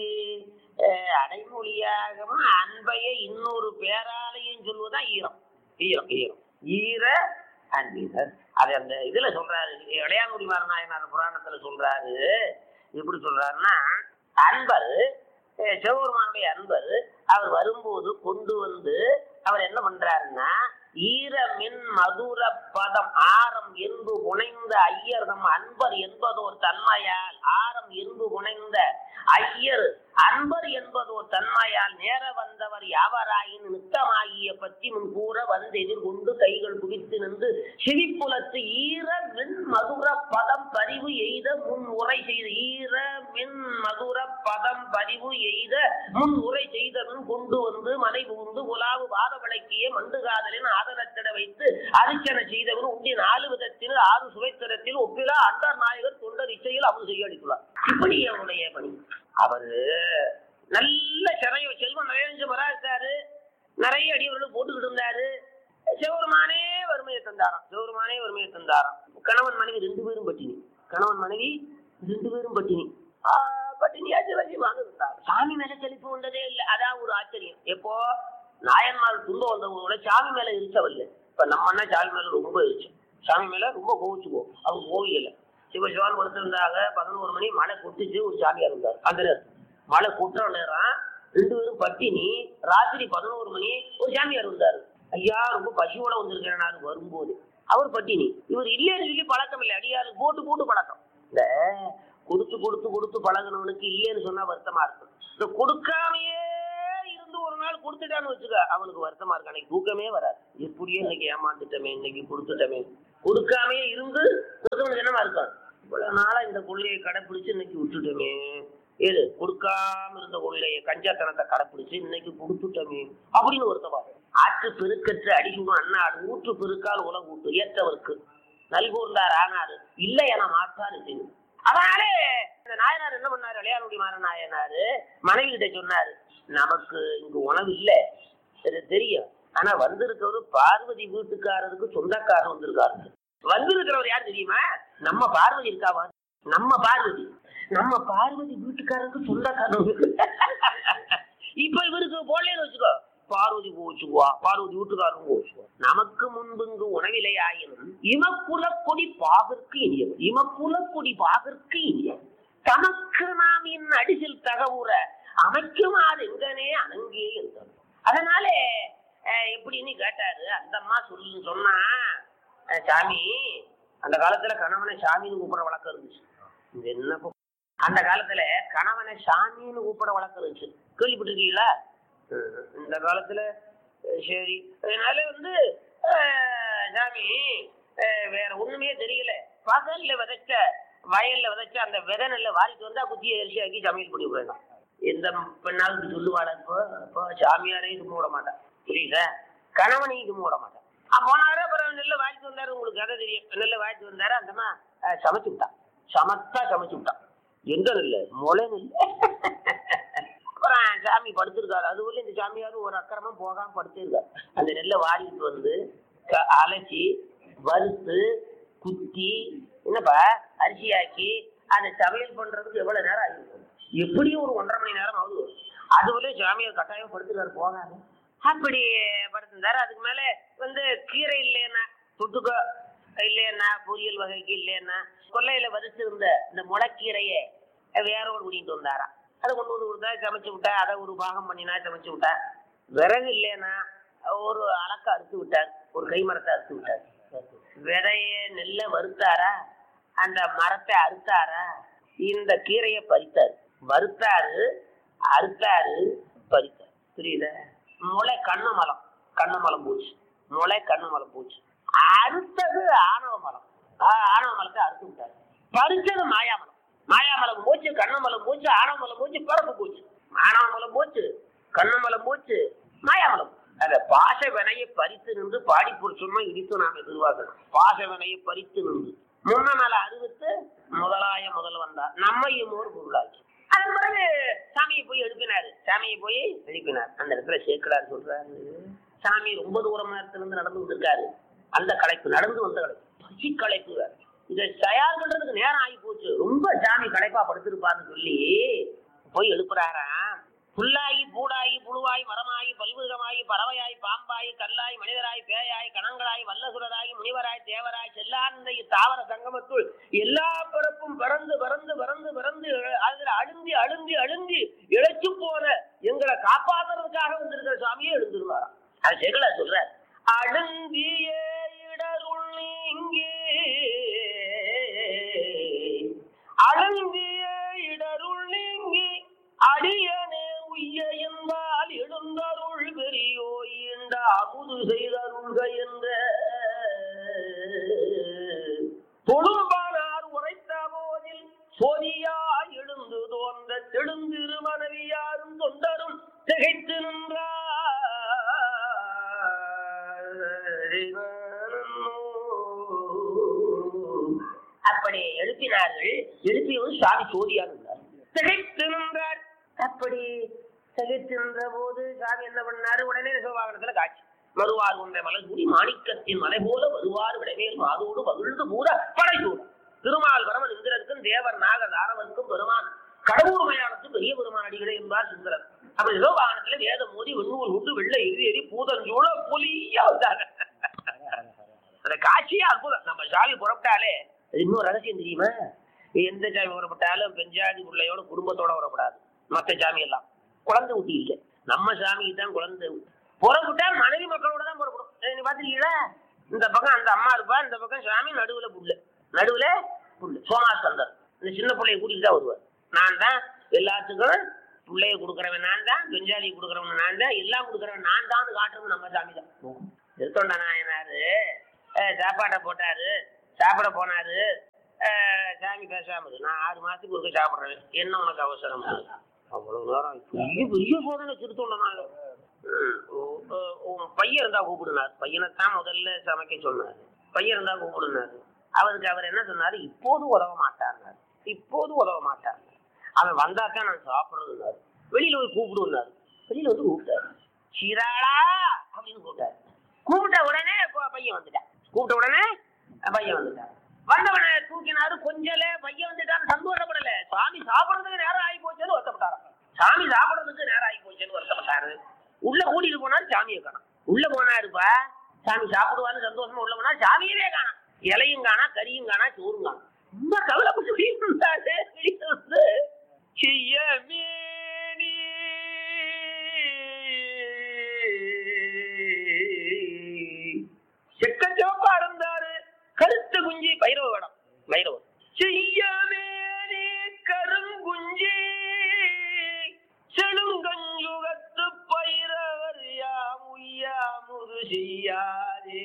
அடைமொழியாகவும் அன்பையே இன்னொரு பேராலையும் சொல்வதுதான் ஈரம். ஈரம் ஈரம் ஈர அன்பினர். அது அந்த இதுல சொல்றாரு, இளையாங்குடி நாயனார் புராணத்துல சொல்றாரு. எப்படி சொல்றாருன்னா, அன்பர் சிவபெருமானுடைய அன்பர் அவர் வரும்போது கொண்டு வந்து அவர் என்ன பண்றாருன்னா, ஈரமின் மதுர பதம் ஆரம் என்பு புனைந்த ஐயர்தம் அன்பர் என்பதோர் தன்மையால், ஆரம் என்பு புனைந்த ஐயர் அன்பர் என்பதோர் தன்மையால் நேர வந்தவர் யாவராயின் நித்தமாகிய பற்றி முன் கூற வந்து எதிர்கொண்டு கைகள் குவித்து நின்று சிரிப்புலத்து ஈரமின் மதுர பதம் பரிவு எய்த முன் உரை செய்த ஈரமின் மதுர பதம் பரிவு எய்த முன் உரை செய்தவன் கொண்டு வந்து மனை புகுந்து உலாவு வாத விளக்கிய மண்டு காதலின் ஆதனத்திட வைத்து அரிச்சனை செய்தவன் உண்டி 4 விதத்தில் 6 சுவைத்தரத்தில் ஒப்பிலா அண்டர் நாயகர் தொண்டர் இசையில் அவர் செய்ய அளித்துள்ளார். இப்படி அவருடைய பணி. அவரு நல்ல சிறைய செல்வம் நிறைய வரா இருக்காரு, நிறைய அடியவர்களும் போட்டுக்கிட்டு இருந்தாரு. சிவபெருமானே வறுமையை தந்தாராம். சிவபெருமானே வறுமையை தந்தாராம். கணவன் மனைவி 2 பேரும் பட்டினி. கணவன் மனைவி 2 பேரும் பட்டினி. பட்டினியாச்சு வச்சு வாழ்ந்துட்டாங்க. சாமி மேல செழிப்பு வந்ததே இல்லை. அதான் ஒரு ஆச்சரியம். எப்போ நாயன்மார் துன்பம் வந்தவங்களோட சாமி மேல இருச்சவல்ல. இப்ப நம்ம அண்ணா சாமி மேல ரொம்ப இருச்சு. சாமி மேல ரொம்ப கோவிச்சுக்கோ. அவங்க கோவியல சிவசிவான் கொடுத்திருந்தாங்க. 11 மணி மழை கொட்டுச்சு. ஒரு சாமியார் இருந்தார். அந்த நேரம் மழை கொட்டுற நேரம் 2 பேரும் பட்டினி. ராத்திரி 11 மணி ஒரு சாமியார் இருந்தாரு. ஐயா ரொம்ப பசியோட வந்திருக்கிறேன் வரும்போது. அவர் பட்டினி. இவர் இல்லைன்னு சொல்லி பழக்கம் இல்லை. அடியாரு போட்டு போட்டு பழக்கம். இந்த கொடுத்து கொடுத்து கொடுத்து பழகினவனுக்கு இல்லைன்னு சொன்னா வருத்தமா இருக்கும். இந்த கொடுக்காமையே இருந்து ஒரு நாள் கொடுத்துட்டான்னு வச்சுக்க, அவனுக்கு வருத்தமா இருக்கு. அன்னைக்கு தூக்கமே வராது. எப்படியே இன்னைக்கு ஏமாந்துட்டமே, இன்னைக்கு கொடுத்துட்டமே. கொடுக்காமையே இருந்து கொடுத்தவனுக்கு என்னமா இருக்கும், இவ்வளவு நாளா இந்த கொள்ளையை கடைப்பிடிச்சு இன்னைக்கு விட்டுட்டோமே. ஏது கொடுக்காம இருந்த கொள்ளையை கஞ்சாத்தனத்தை கடைப்பிடிச்சு இன்னைக்கு கொடுத்துட்டோமே அப்படின்னு வருத்தமா. ஆற்று பெருக்கற்று அடிக்கும் அண்ணாடு ஊற்று பெருக்கால் உலக ஊட்டு ஏற்றவருக்கு நல்கூர்ந்தார் ஆனாரு இல்லை என மாற்றாரு செய்யும். அதனாலே இந்த நாயனார் என்ன பண்ணாரு, இளையாங்குடி நாயனாரு மனைவி கிட்ட சொன்னாரு, நமக்கு இங்கு உணவு இல்லை தெரியும், ஆனா வந்திருக்கவரு பார்வதி வீட்டுக்காரருக்கு சொந்தக்காரர் வந்திருக்காரு. வந்திருக்கிறவர் யார் தெரியுமா, நம்ம பார்வதி இருக்காவா, நம்ம பார்வதி வீட்டுக்காரருக்கு சொந்தக்காரர். இப்ப இவருக்கு போலேன்னு வச்சுக்கோ, பார்வதி கோச்சுக்குவா, பார்வதி வீட்டுக்காரரும் கோச்சுக்குவா. நமக்கு முன்பு இங்கு உணவில்லை ஆயினும் இமக்குல கொடி பாகற்கு இனியவர், இமக்குல கொடி பாகற்கு இனியவர் தமக்கு நாம் என் அடிசில் தகவுற அமைக்குமாறு எங்கனே அணங்கே இருந்தார். அதனாலே எப்படின்னு கேட்டாரு. அந்த அம்மா சொன்னா, சாமி அந்த காலத்துல கணவனை சாமின்னு கூப்பிட வழக்கம் இருந்துச்சு. என்ன அந்த காலத்துல கணவனை சாமின்னு கூப்பிட வழக்கம் இருந்துச்சு, கேள்விப்பட்டிருக்கீங்களா? இந்த காலத்துல சரி. அதனால சாமி வேற ஒண்ணுமே தெரியல, பகல்ல விதைச்ச வயல்ல விதைச்ச அந்த விதை நெல்ல வாரிட்டு வந்தா குத்திய அரிசி ஆக்கி சமையல் பண்ணி விடுறாங்க. எந்த பெண்ணாலும் சொல்லுவாடா, இப்போ சாமியாரே இது மூட மாட்டான், புரியுதா? கணவனையும் இது மூட மாட்டான். போனாரு, அப்புறம் நெல்லை வாங்கிட்டு வந்தாரு. உங்களுக்கு கதை தெரியும். நெல்லை வாங்கிட்டு வந்தாரு. அந்தமா சமைச்சு விட்டான், சமத்தா சமைச்சு விட்டான். எங்க நெல்ல முளை நெல். அப்புறம் சாமி படுத்திருக்காரு. அதுக்குள்ள இந்த சாமியாரும் ஒரு அக்கிரமா போகாம படுத்திருக்காரு. அந்த நெல்லை வாரிட்டு வந்து அலசி வறுத்து குத்தி என்னப்பா அரிசியாக்கி அதை சமையல் பண்றதுக்கு எவ்வளவு நேரம் ஆகிருக்கும்? எப்படியும் ஒரு 1.5 மணி நேரம் ஆகுது. அதுக்குள்ளே சாமியார் கட்டாயம் படுத்துக்காரு, போகாது. அப்படி படுத்திருந்தாரு. அதுக்கு மேல கீரை இல்லைன்னா தொட்டுக்க இல்லைன்னா பொரியல் வகைக்கு இல்லைன்னா கொல்லையில வதச்சிருந்த இந்த முளைக்கீரையை வேறோடு கூட்டிட்டு வந்தாரா. அதை கொண்டு வந்து கொடுத்தா சமைச்சு விட்டா, அதை ஒரு பாகம் பண்ணினா சமைச்சு விட்டா. விறகு இல்லைன்னா ஒரு அலக்க அறுத்து விட்டார், ஒரு கை மரத்தை அறுத்து விட்டார். விதைய நெல்ல வறுத்தாரா, அந்த மரத்தை அறுத்தாரா, இந்த கீரையை பறித்தாரு, வறுத்தாரு. அறுத்தாரு, பறித்தார். புரியுதா? முளை கண்ணமலம் பூச்சி, முளை கண்ணமலம் பூச்சி. அறுத்தது ஆணவ மலம், ஆணவ மலத்தை அறுத்து விட்டாரு. பறிச்சது மாயாமலம் பூச்சி, கண்ணமலம் பூச்சி, ஆணவ மலம் பூச்சி, பிறப்பு பூச்சி. ஆணவ மலம் பூச்சி, கண்ணமலம் பூச்சி, மாயாமலம். அத பாச வினையை பறித்து நின்று பாடி புருஷமா இடித்து நாம் எதிர்பார்க்கணும். பாச வினையை பறித்து நின்று முன்ன மேல அறிவித்து முதல் வந்தார் நம்மையும் ஒரு பொருளாக்கி. அதன் பிறகு சாமியை போய் எழுப்பினாரு. அந்த இடத்துல சேக்கலார் சொல்றாரு, சாமி ரொம்ப தூரம் நேரத்திலிருந்து நடந்து வந்திருக்காரு. அந்த களைப்பு, நடந்து வந்த களைப்பு, பசி களைப்பு. இதை தயார் பண்றதுக்கு நேரம் ஆகி போச்சு. ரொம்ப சாமி களைப்பா படுத்திருப்பான்னு சொல்லி போய் எழுப்புறாராம். புல்லாகி பூடாகி புழுவாய் மரமாயி பல்விதமாயி பறவையாய் பாம்பாய் கல்லாய் மனிதராய் பேயாய் கணங்களாய் வல்லசுரராய் முனிவராய் தேவராய் செல்லாந்த தாவர சங்கமத்துள் எல்லா பிறப்பும் பறந்து பறந்து பறந்து பறந்து அதுல அழுந்தி அழுந்தி அழுந்தி இழைச்சு போன எங்களை காப்பாத்துறதுக்காக வந்திருக்கிற சுவாமியே எழுந்துருவாராம். அது சேகலா சொல்ற, அழுந்திய இடருள் நீங்கே, அழுந்திய இடருள் நீங்கி அடியனே உய்ய என்பால் எழுந்தருள் பெரியோ ஈண்ட அமுது செய்தருள்க என்ற தொழும்பானார் உரைத்த போதில் சோதியாய் எழுந்து தோன்ற தெழுந்திரு மனைவியாரும் தொண்டரும் திகைத்து நின்றார். அப்படி எழுப்பினார்கள். எழுப்பியவும் சாமி சோதியா இருந்தார், திகைத்து நின்றார். அப்படி திகைத்திருந்த போது சாமி என்ன பண்ணாரு? உடனே சிவபாகனத்துல காட்சி. மறுவார் ஒன்றை மலர்கூடி மாணிக்கத்தின் மலை போல வருவார் விடைமேல் மாதோடு மகிழ்ந்து பூர படைசூட திருமால் பரமன் இந்திரனுக்கும் தேவர் நாகர் தாரவனுக்கும் பெருமான் கடவுர் மயானத்து பெரிய பெருமான் அடிகளே என்பார் சுந்தரர். அப்படி சிவபாகனத்துல வேதம் மோதி வெண்ணூர் உண்டு வெள்ளை எரி பூதஞ்சோட பொலியா வந்தாங்க. அந்த காட்சியே அற்புதம். நம்ம சாமி புறப்பட்டாலே இன்னொரு ரகசியம் தெரியுமா? எந்த சாமி புறப்பட்டாலும் பெஞ்சாதி பிள்ளையோட குடும்பத்தோட வரப்படாது. மற்ற சாமி எல்லாம் குழந்தை ஊட்டி இல்லை. நம்ம சாமிக்கு தான் குழந்தை புறப்பட்டா மனைவி மக்களோட தான் புறப்படும். நீ பாத்துருக்கீங்களா? இந்த பக்கம் அந்த அம்மா இருப்பா, இந்த பக்கம் சாமி, நடுவுல புல்லு, நடுவுல புல்லு. சோமாஸ்கந்தர் இந்த சின்ன பிள்ளைய கூட்டிட்டு தான் வருவார். நான் தான் எல்லாத்துக்கும் பிள்ளைய கொடுக்குறவன், நான் தான் பெஞ்சாதி கொடுக்குறவன், நான் தான் எல்லாம் கொடுக்குறவன், நான் தான் காட்டுறது நம்ம சாமி தான். திருத்தொண்ட நாயனாரு சாப்பாட்டை போட்டாரு, சாப்பிட போனாரு. சாமி பேசாம நான் 6 மாசத்துக்கு ஒருக்க சாப்பிடுறேன், என்ன உனக்கு அவசரம்? அவ்வளவு நேரம் பெரிய சோதனை திருத்தொண்டனாங்க. பையன் இருந்தா கூப்பிடுனார். பையனைத்தான் முதல்ல சமைக்க சொன்னாரு. பையன் இருந்தா கூப்பிடுனாரு. அவருக்கு அவர் என்ன சொன்னாரு? இப்போது உதவ மாட்டார், இப்போது உதவ மாட்டார். அவன் வந்தாத்தான் நான் சாப்பிடுறதுனாரு. வெளியில போய் கூப்பிடுனாரு. வெளியில வந்து கூப்பிட்டாரு, சீராளா அப்படின்னு கூப்பிட்டாரு. கூப்பிட்ட உடனே பையன் வந்துட்டான். கூப்பிட்ட உடனே பையன் வந்துட்டான். வந்தவனை தூக்கினாரு. கொஞ்சல பையன் வந்துட்டான்னு சந்தோஷப்படல. சாமி சாப்பிடுறதுக்கு நேரம் ஆகி போச்சுன்னு வருத்தப்பட்டாரு. சாமி சாப்பிடுறதுக்கு நேரம் ஆகி போச்சுன்னு வருத்தப்பட்டாரு. உள்ள கூட்டிட்டு போனாரு, சாமியை காணோம். உள்ள போனாருப்பா, சாமி சாப்பிடுவான்னு சந்தோஷமா உள்ள போனா சாமியவே காணோம். இலையும் காணா, கறியும் காணா, சோறும் காணோம். ரொம்ப கவலைப்பட்டு இருந்தாரு. செக்கச்சோப்பா இருந்தாரு. கருத்து குஞ்சி பைரவ வேடம், பைரவர் செய்யமேனே கருங்குஞ்சி செழுங்கஞ்சுகத்து பைரவர் யாமுய்யாமுது செய்யாதே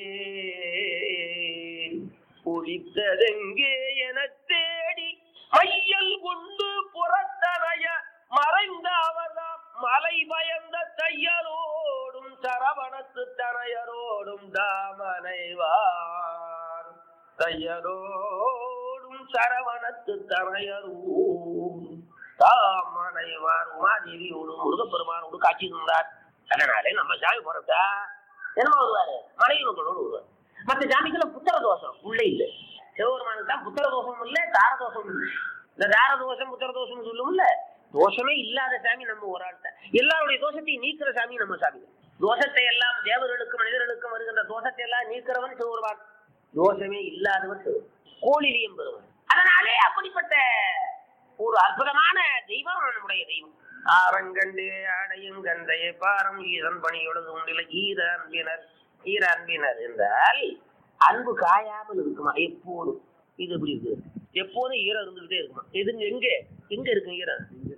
ஒளித்ததெங்கே என தேடி மையல் கொண்டு புறத்தனைய மறைந்த அவர்தாம் மலை பயந்த தையரோடும் சரவணத்து தனையரோடும் தாமனைவார் தையரோடும் சரவணத்து தனையரோடும் தாமனைவார் உமாதேவியோடும் முருகப்பெருமானோடு காட்சி இருந்தார். அதனாலே நம்ம சாமி போறட்டா என்ன வருவாரு? மனைவி மக்களோடு வருவார். மற்ற சாமிக்கெல்லாம் புத்திர தோஷம் உள்ளே இல்லை. சிவபெருமானுக்கு தான் புத்திர தோஷம் இல்லை, தார தோஷம் இல்லை. இந்த தார தோஷம் புத்திர தோஷம் சொல்லும் இல்ல, தோஷமே இல்லாத சாமி நம்ம ஒரு ஆள்கிட்ட. எல்லாருடைய தோஷத்தையும் நீக்கிற சாமி நம்ம சாமி. தோஷத்தை எல்லாம் தேவர்களுக்கும் மனிதர்களுக்கும் வருகின்ற தோஷத்தை எல்லாம் நீக்கிறவன் சிவபெருமான். தோஷமே இல்லாதவன் கோழிலியம் பெறுவன். அதனாலே அப்படிப்பட்ட ஒரு அற்புதமான தெய்வம் நம்முடைய தெய்வம். ஆரங்கண்டே ஆடையும் கந்தைய பாரம் ஈரன் பணியோடு உண்டில ஈர அன்பினர். ஈர அன்பினர் என்றால் அன்பு காயாமல் இருக்குமா எப்போதும். இது எப்படி இருக்கு? எப்போதும் ஈரம் இருந்துகிட்டே இருக்குமா? எது எங்க எங்க இருக்கு ஈரம்?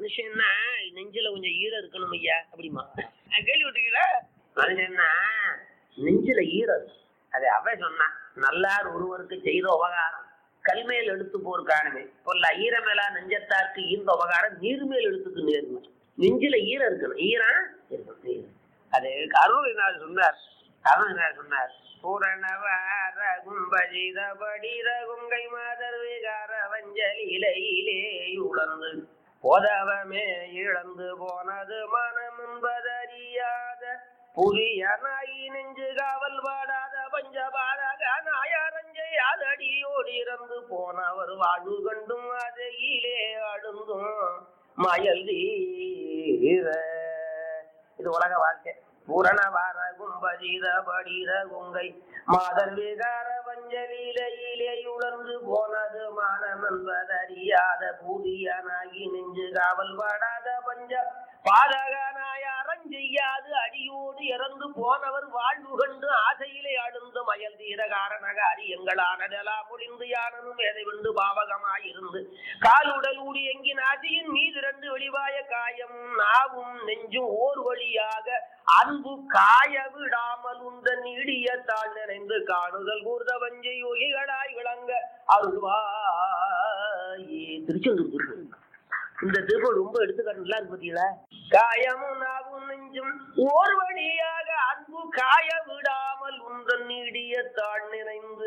மனுஷன்னா நெஞ்சில கொஞ்சம் ஈரம் இருக்கணும் ஐயா அப்படிமா கேள்விப்பட்டீங்களா? மனுஷன்னா நெஞ்சில ஈரம். அதை அவ சொன்னா, நல்லார் ஒருவருக்கு செய்த உபகாரம் கல்மேல் எடுத்து போர் காணுமே பொல்ல ஈரமேலா நெஞ்சத்தாருக்கு ஈர்ந்த உபகாரம் நீர்மேல் எடுத்துக்கு நேர்மை. நெஞ்சில ஈரம் இருக்கணும், ஈரம் இருக்கணும். அது அருள் சொன்னார். அருள் சொன்னார், பூரணவார கும்பஜிதபடிர குங்கை மாதர் விகார வஞ்சலியிலே உணர்ந்து போதவமே இழந்து போனது மனம் என்பதறியாத புதிய நாயி நெஞ்சு காவல் பாடாத பஞ்சபாடக நாயரஞ்சை அதடியோடு இறந்து போனவர் வாழ்வு கண்டும் அதையிலே அழுந்தும் மயல் தீர. இது உலக வாழ்க்கை. பூரணவார கும்பஜீத படிர குங்கை மாதர் விகார வஞ்சலியிலே உணர்ந்து போனது மானம் என்பதறியாத புதிய நாயி நெஞ்சு காவல் பாடாத பஞ்ச பாதகனாய அறஞ்செய்யாது அடியோடு இறந்து போனவர் வாழ்வு கண்டு ஆசையிலே அழுந்து மயல் தீர காரணகாரி எங்களானதெலா பொழிந்து யானனும் எதை விண்டு பாவகமாயிருந்து காலுடல் ஊடி எங்கின் ஆசையின் மீது இரண்டு வெளிவாய காயம் நாவும் நெஞ்சும் ஓர் வழியாக அன்பு காய விடாமல் உந்த நீடிய தாழ் நினைந்து காணுதல் கூர்த வஞ்சை யோகிகளாய் விளங்க அருள்வாயே. திருச்செந்தூர் இந்த திருப்பூர் ரொம்ப எடுத்துக்காட்டுலாம் இருக்கு பார்த்தீங்களா? காயமும் நாவும் நெஞ்சும் ஓர் வழியாக அன்பு காய விடாமல் உந்தன் நீடிய தாழ் நினைந்து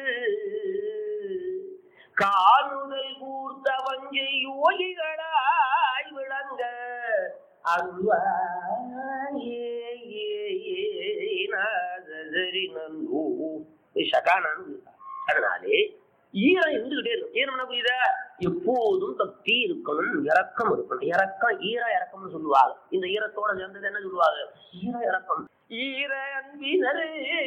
காணுதல் கூர்த்த வஞ்சை யோகிகளாய் விளங்க அருள்வாயே. அதனாலே ஈரம் இருந்துகிட்டே இருக்கும். ஈரம்னா புரியுதா? எப்போதும் பக்தி இருக்கணும், இறக்கம் இருக்கணும். இறக்கம் ஈர இறக்கம்னு சொல்லுவாங்க. இந்த ஈரத்தோட சேர்ந்தது என்ன சொல்லுவாங்க? ஈர இறக்கம். ஈர அன்பினரே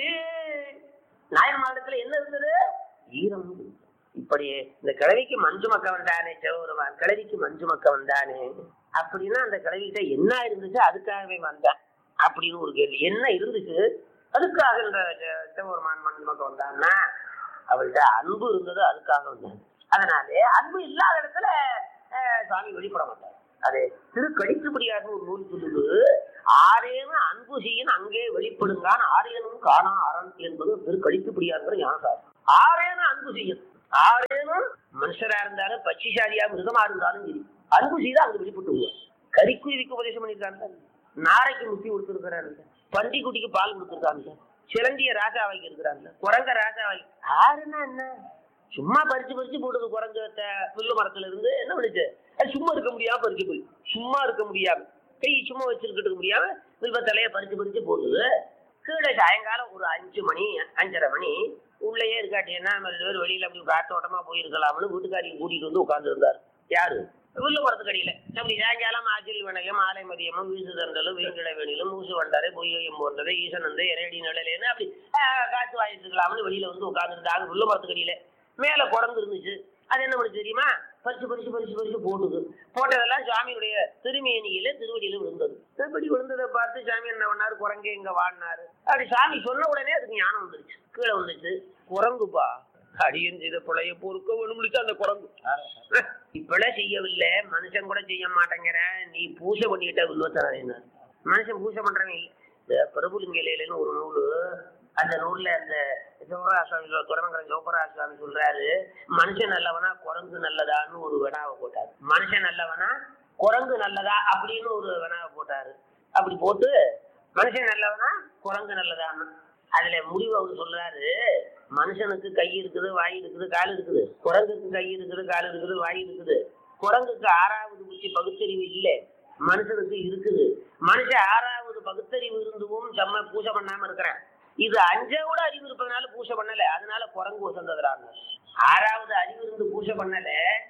நாயன்மாடத்துல என்ன இருந்தது? ஈரம். இப்படி இந்த கிழவிக்கு மஞ்சு மக்க வந்தானே சிவபெருமான், கிழவிக்கு மஞ்சு மக்க வந்தானே அப்படின்னா அந்த கிழவிகிட்ட என்ன இருந்துச்சு அதுக்காகவே வந்தான் அப்படின்னு ஒரு கேள்வி. என்ன இருந்துச்சு அதுக்காக இந்த சிவபெருமான் மஞ்சு மக்க வந்தான்னா அவள்கிட்ட அன்பு இருந்தது, அதுக்காக வந்தாங்க. அதனாலே அன்பு இல்லாத இடத்துல சுவாமி வெளிப்பட மாட்டார். அது திருக்கடித்துப்படியாக ஒரு நூல் சொல்லுது, ஆரேனும் அன்பு செய்யணும் அங்கே வெளிப்படுங்கான் ஆரேனும் காணா அரண் என்பது திருக்கடித்துப்படியாங்கிற ஞானசார். ஆரேனும் அன்பு செய்யணும், ஆரேனும் மனுஷரா இருந்தாலும் பட்சிசாலியா மிருகமா இருந்தாலும் சரி அன்பு செய்தா அங்க வெளிப்பட்டு விடுவார். கறிக்குருவிக்கு உபதேசம் பண்ணிருக்காங்க, நாரைக்கு முத்தி கொடுத்துருக்கிறாங்க, பன்றிக்குட்டிக்கு பால் கொடுத்துருக்காங்க, சிலந்திய ராஜாவாக்கி இருக்கிறாங்க, குரங்க ராஜாவாக்கி. ஆறுன்னா என்ன? சும்மா பறிச்சு பறிச்சு போடுது குரங்கு புல்லு மரத்துல இருந்து. என்ன பண்ணுச்சு? அது சும்மா இருக்க முடியாம பறிச்சு போய் சும்மா இருக்க முடியாம கை சும்மா வச்சிருக்கிட்டு முடியாம வில்வத்தலைய பறிச்சு பறிச்சு போடுது. கீழே சாயங்காலம் ஒரு 5 மணி 5:30 மணி உள்ளேயே இருக்காட்டின்னா நம்ம 2 பேர் வெளியில அப்படி காத்தோட்டமா போயிருக்கலாம்னு வீட்டுக்காரியை கூட்டிட்டு வந்து உட்கார்ந்து இருந்தார். யாரு? வில்லு மரத்துக்கடியில. அப்படி சாயங்காலம் ஆச்சில் வணக்கம் ஆலை மதியமும் வீசு தண்டலும் வீங்கிட வேணிலும் மூசு வண்டாரே பொய்யம் போன்றது ஈசன் வந்து இறையடி நிழலேன்னு அப்படி காத்து வாங்கிட்டு இருக்கலாம்னு வெளியில வந்து உட்கார்ந்துருந்தாங்க வில்லு மரத்துக்கடியில. மேல குரங்கு இருந்துச்சு. அது என்ன பண்ணு தெரியுமா? பறிச்சு பறிச்சு பறிச்சு பறிச்சு போடுது. போட்டதெல்லாம் சாமியுடைய திருமேனியில திருவடியில விழுந்தது. திருப்படி விழுந்ததை பார்த்து சாமி என்ன பண்ணாரு? குரங்கே இங்க வாழ்னாரு. அப்படி சாமி சொன்ன உடனே அதுக்கு ஞானம் வந்துருச்சு. கீழே வந்துச்சு, குரங்குப்பா அடியன் செய்த பிழைய பொறுக்க வேணும்னுச்சு அந்த குரங்கு. இப்பழ செய்யவில்லை, மனுஷன் கூட செய்ய மாட்டேங்கிற, நீ பூஜை பண்ணிக்கிட்ட வில்வத்தன. மனுஷன் பூஜை பண்றவன் இல்லை. இந்த பிரபுலிங்கலையிலன்னு ஒரு நூலு, அந்த நூல்ல அந்த சிவராசாமி துறவங்கிற சிவபராசாமி சொல்றாரு, மனுஷன் நல்லவனா குரங்கு நல்லதான்னு ஒரு வினாவை போட்டாரு. மனுஷன் நல்லவனா குரங்கு நல்லதா அப்படின்னு ஒரு வினாவை போட்டாரு. அப்படி போட்டு மனுஷன் நல்லவனா குரங்கு நல்லதான்னு அதுல முடிவு அவர் சொல்றாரு, மனுஷனுக்கு கை இருக்குது, வாய் இருக்குது, கால் இருக்குது. குரங்குக்கு கை இருக்குது, கால் இருக்குது, வாய் இருக்குது. குரங்குக்கு 6வது புத்தி பகுத்தறிவு இல்லை, மனுஷனுக்கு இருக்குது. மனுஷன் 6வது பகுத்தறிவு இருந்தும் செம்ம பூஜை பண்ணாம இருக்கிறேன். இது 5 அறிவு இருப்பதனால பூஜை பண்ணல, அதனால குரங்கு வசந்ததுறாங்க. 6வது அறிவு இருந்து பூஜை பண்ணல,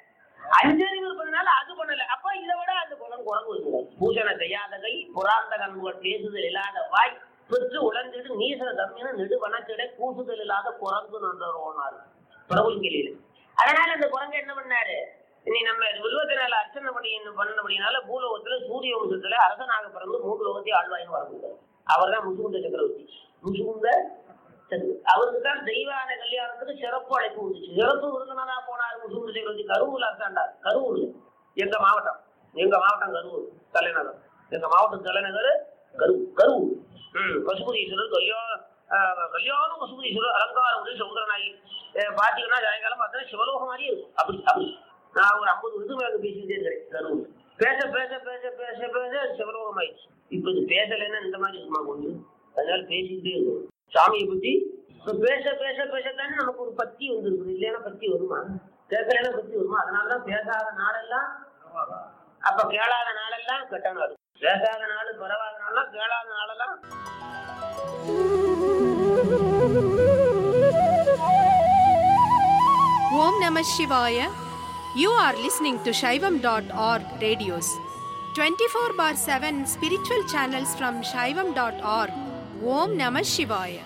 5 அறிவு இருப்பதனால அது பண்ணல. அப்ப இதை விட அந்த குரங்கு வசந்தது. பூஜனை செய்யாத கை, புறாந்த கண்கள், பேசுதல் இல்லாத வாய், பெற்று உழந்திடு நீசன தம்மின நெடு வனக்கிட கூசுதல் இல்லாத குரங்கு நன்றாரு பிரபுங்கில. அதனால அந்த குரங்கு என்ன பண்ணாரு? நீ நம்ம வில்வத்தினால அர்ச்சனை பண்ணபடினால பூலோகத்துல சூரிய வம்சத்துல அரசனாக பிறந்து 3 லோகத்தையும் ஆழ்வாயின்னு வரக்கூடாது. அவர் தான் முசுகுந்த சக்கரவர்த்தி. முசுகுந்த அவருக்கு தான் தெய்வான கல்யாணத்துக்கு சிறப்பு அழைப்பு வந்துச்சு. சிறப்பு விருந்தினரா போனார் முசுகுந்த சக்கரவர்த்தி. கரூர்ல அரசாண்டார். கரூர்ல எங்க மாவட்டம் எங்க மாவட்டம் கரூர் தலைநகர். எங்க மாவட்டம் தலைநகர் கரூர். பசுபதீஸ்வரர் கல்யாணம் பசுபதீஸ்வரர் அலங்கார உதவி சமுதிரநாயகி பாத்தீங்கன்னா சாயங்காலம் பார்த்தா சிவலோகம் மாதிரியே இருக்கும். அப்படி நான் ஒரு 50 வருஷம் மேல பேசிக்கிட்டே இருக்கிறேன் கரூர். பேச பேச பேச பேச பேச சிவலோகம் ஆயிடுச்சு. இப்ப இது பேசலைன்னா இந்த மாதிரி இருக்குமா கொஞ்சம், அதனால பேசிக்கிட்டே இருக்கும் சாமியை பத்தி. இப்ப பேச பேச பேசத்தானே நமக்கு ஒரு பக்தி வந்துருக்குது. இல்லைன்னா பக்தி வருமா? பேசலைன்னா பக்தி வருமா? அதனாலதான் பேசாத நாளெல்லாம் அப்ப கேளாத நாளெல்லாம் கெட்ட நாள். பேசாத நாள் பரவாத நாளெல்லாம் கேளாத நாளெல்லாம். Om Namah Shivaya. You are listening to Shaivam.org radios. 24/7 spiritual channels from Shaivam.org. Om Namah Shivaya.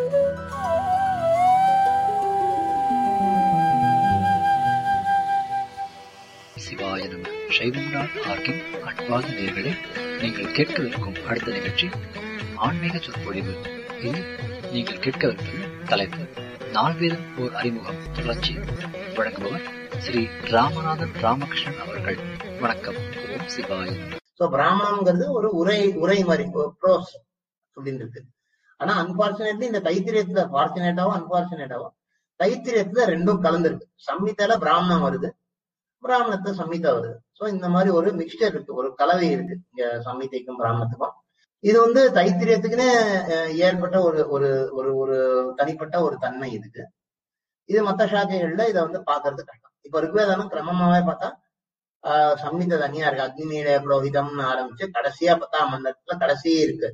சிவாய நம. சைவம்.org-இன் அன்பான நேயர்களே, நீங்கள் கேட்கவிருக்கும் அடுத்த நிகழ்ச்சி ஆன்மீக சொற்பொழிவு. இதில் நீங்கள் கேட்கவிருப்பது தலைப்பு நால்வேதம் ஓர் அறிமுகம் தொடர்ச்சி. வழங்குபவர் ஸ்ரீ ராமநாதன் ராமகிருஷ்ணன் அவர்கள். வணக்கம். ஓம் சிவாய. பிராமணம்ங்கிறது ஒரு உரை மாதிரி ப்ரோஸ் அப்படின்னு இருக்கு. ஆனா அன்பார்ச்சுனேட்லி இந்த தைத்திரியத்துல ஃபார்ச்சுனேட்டாவோ அன்பார்ச்சுனேட்டாவோ தைத்திரியத்துல ரெண்டும் கலந்துருக்கு. சம்மிதால பிராமணம் வருது, பிராமணத்துல சம்மிதா வருது. சோ இந்த மாதிரி ஒரு மிக்சர் இருக்கு, ஒரு கலவை இருக்கு இங்க சம்மிதைக்கும் பிராமணத்துக்கும். இது வந்து தைத்திரியத்துக்குன்னு ஏற்பட்ட ஒரு ஒரு ஒரு ஒரு தனிப்பட்ட ஒரு தன்மை இதுக்கு. இது மற்ற சாக்கைகள்ல இதை வந்து பாக்குறது கஷ்டம். இப்ப ருக்வேதம் கிரமமாவே பார்த்தா சம்மித தனியா இருக்கு. அக்னிமீட புரோஹிதம்னு ஆரம்பிச்சு கடைசியா 10ஆம் மண்டலத்துல கடைசியே இருக்கு.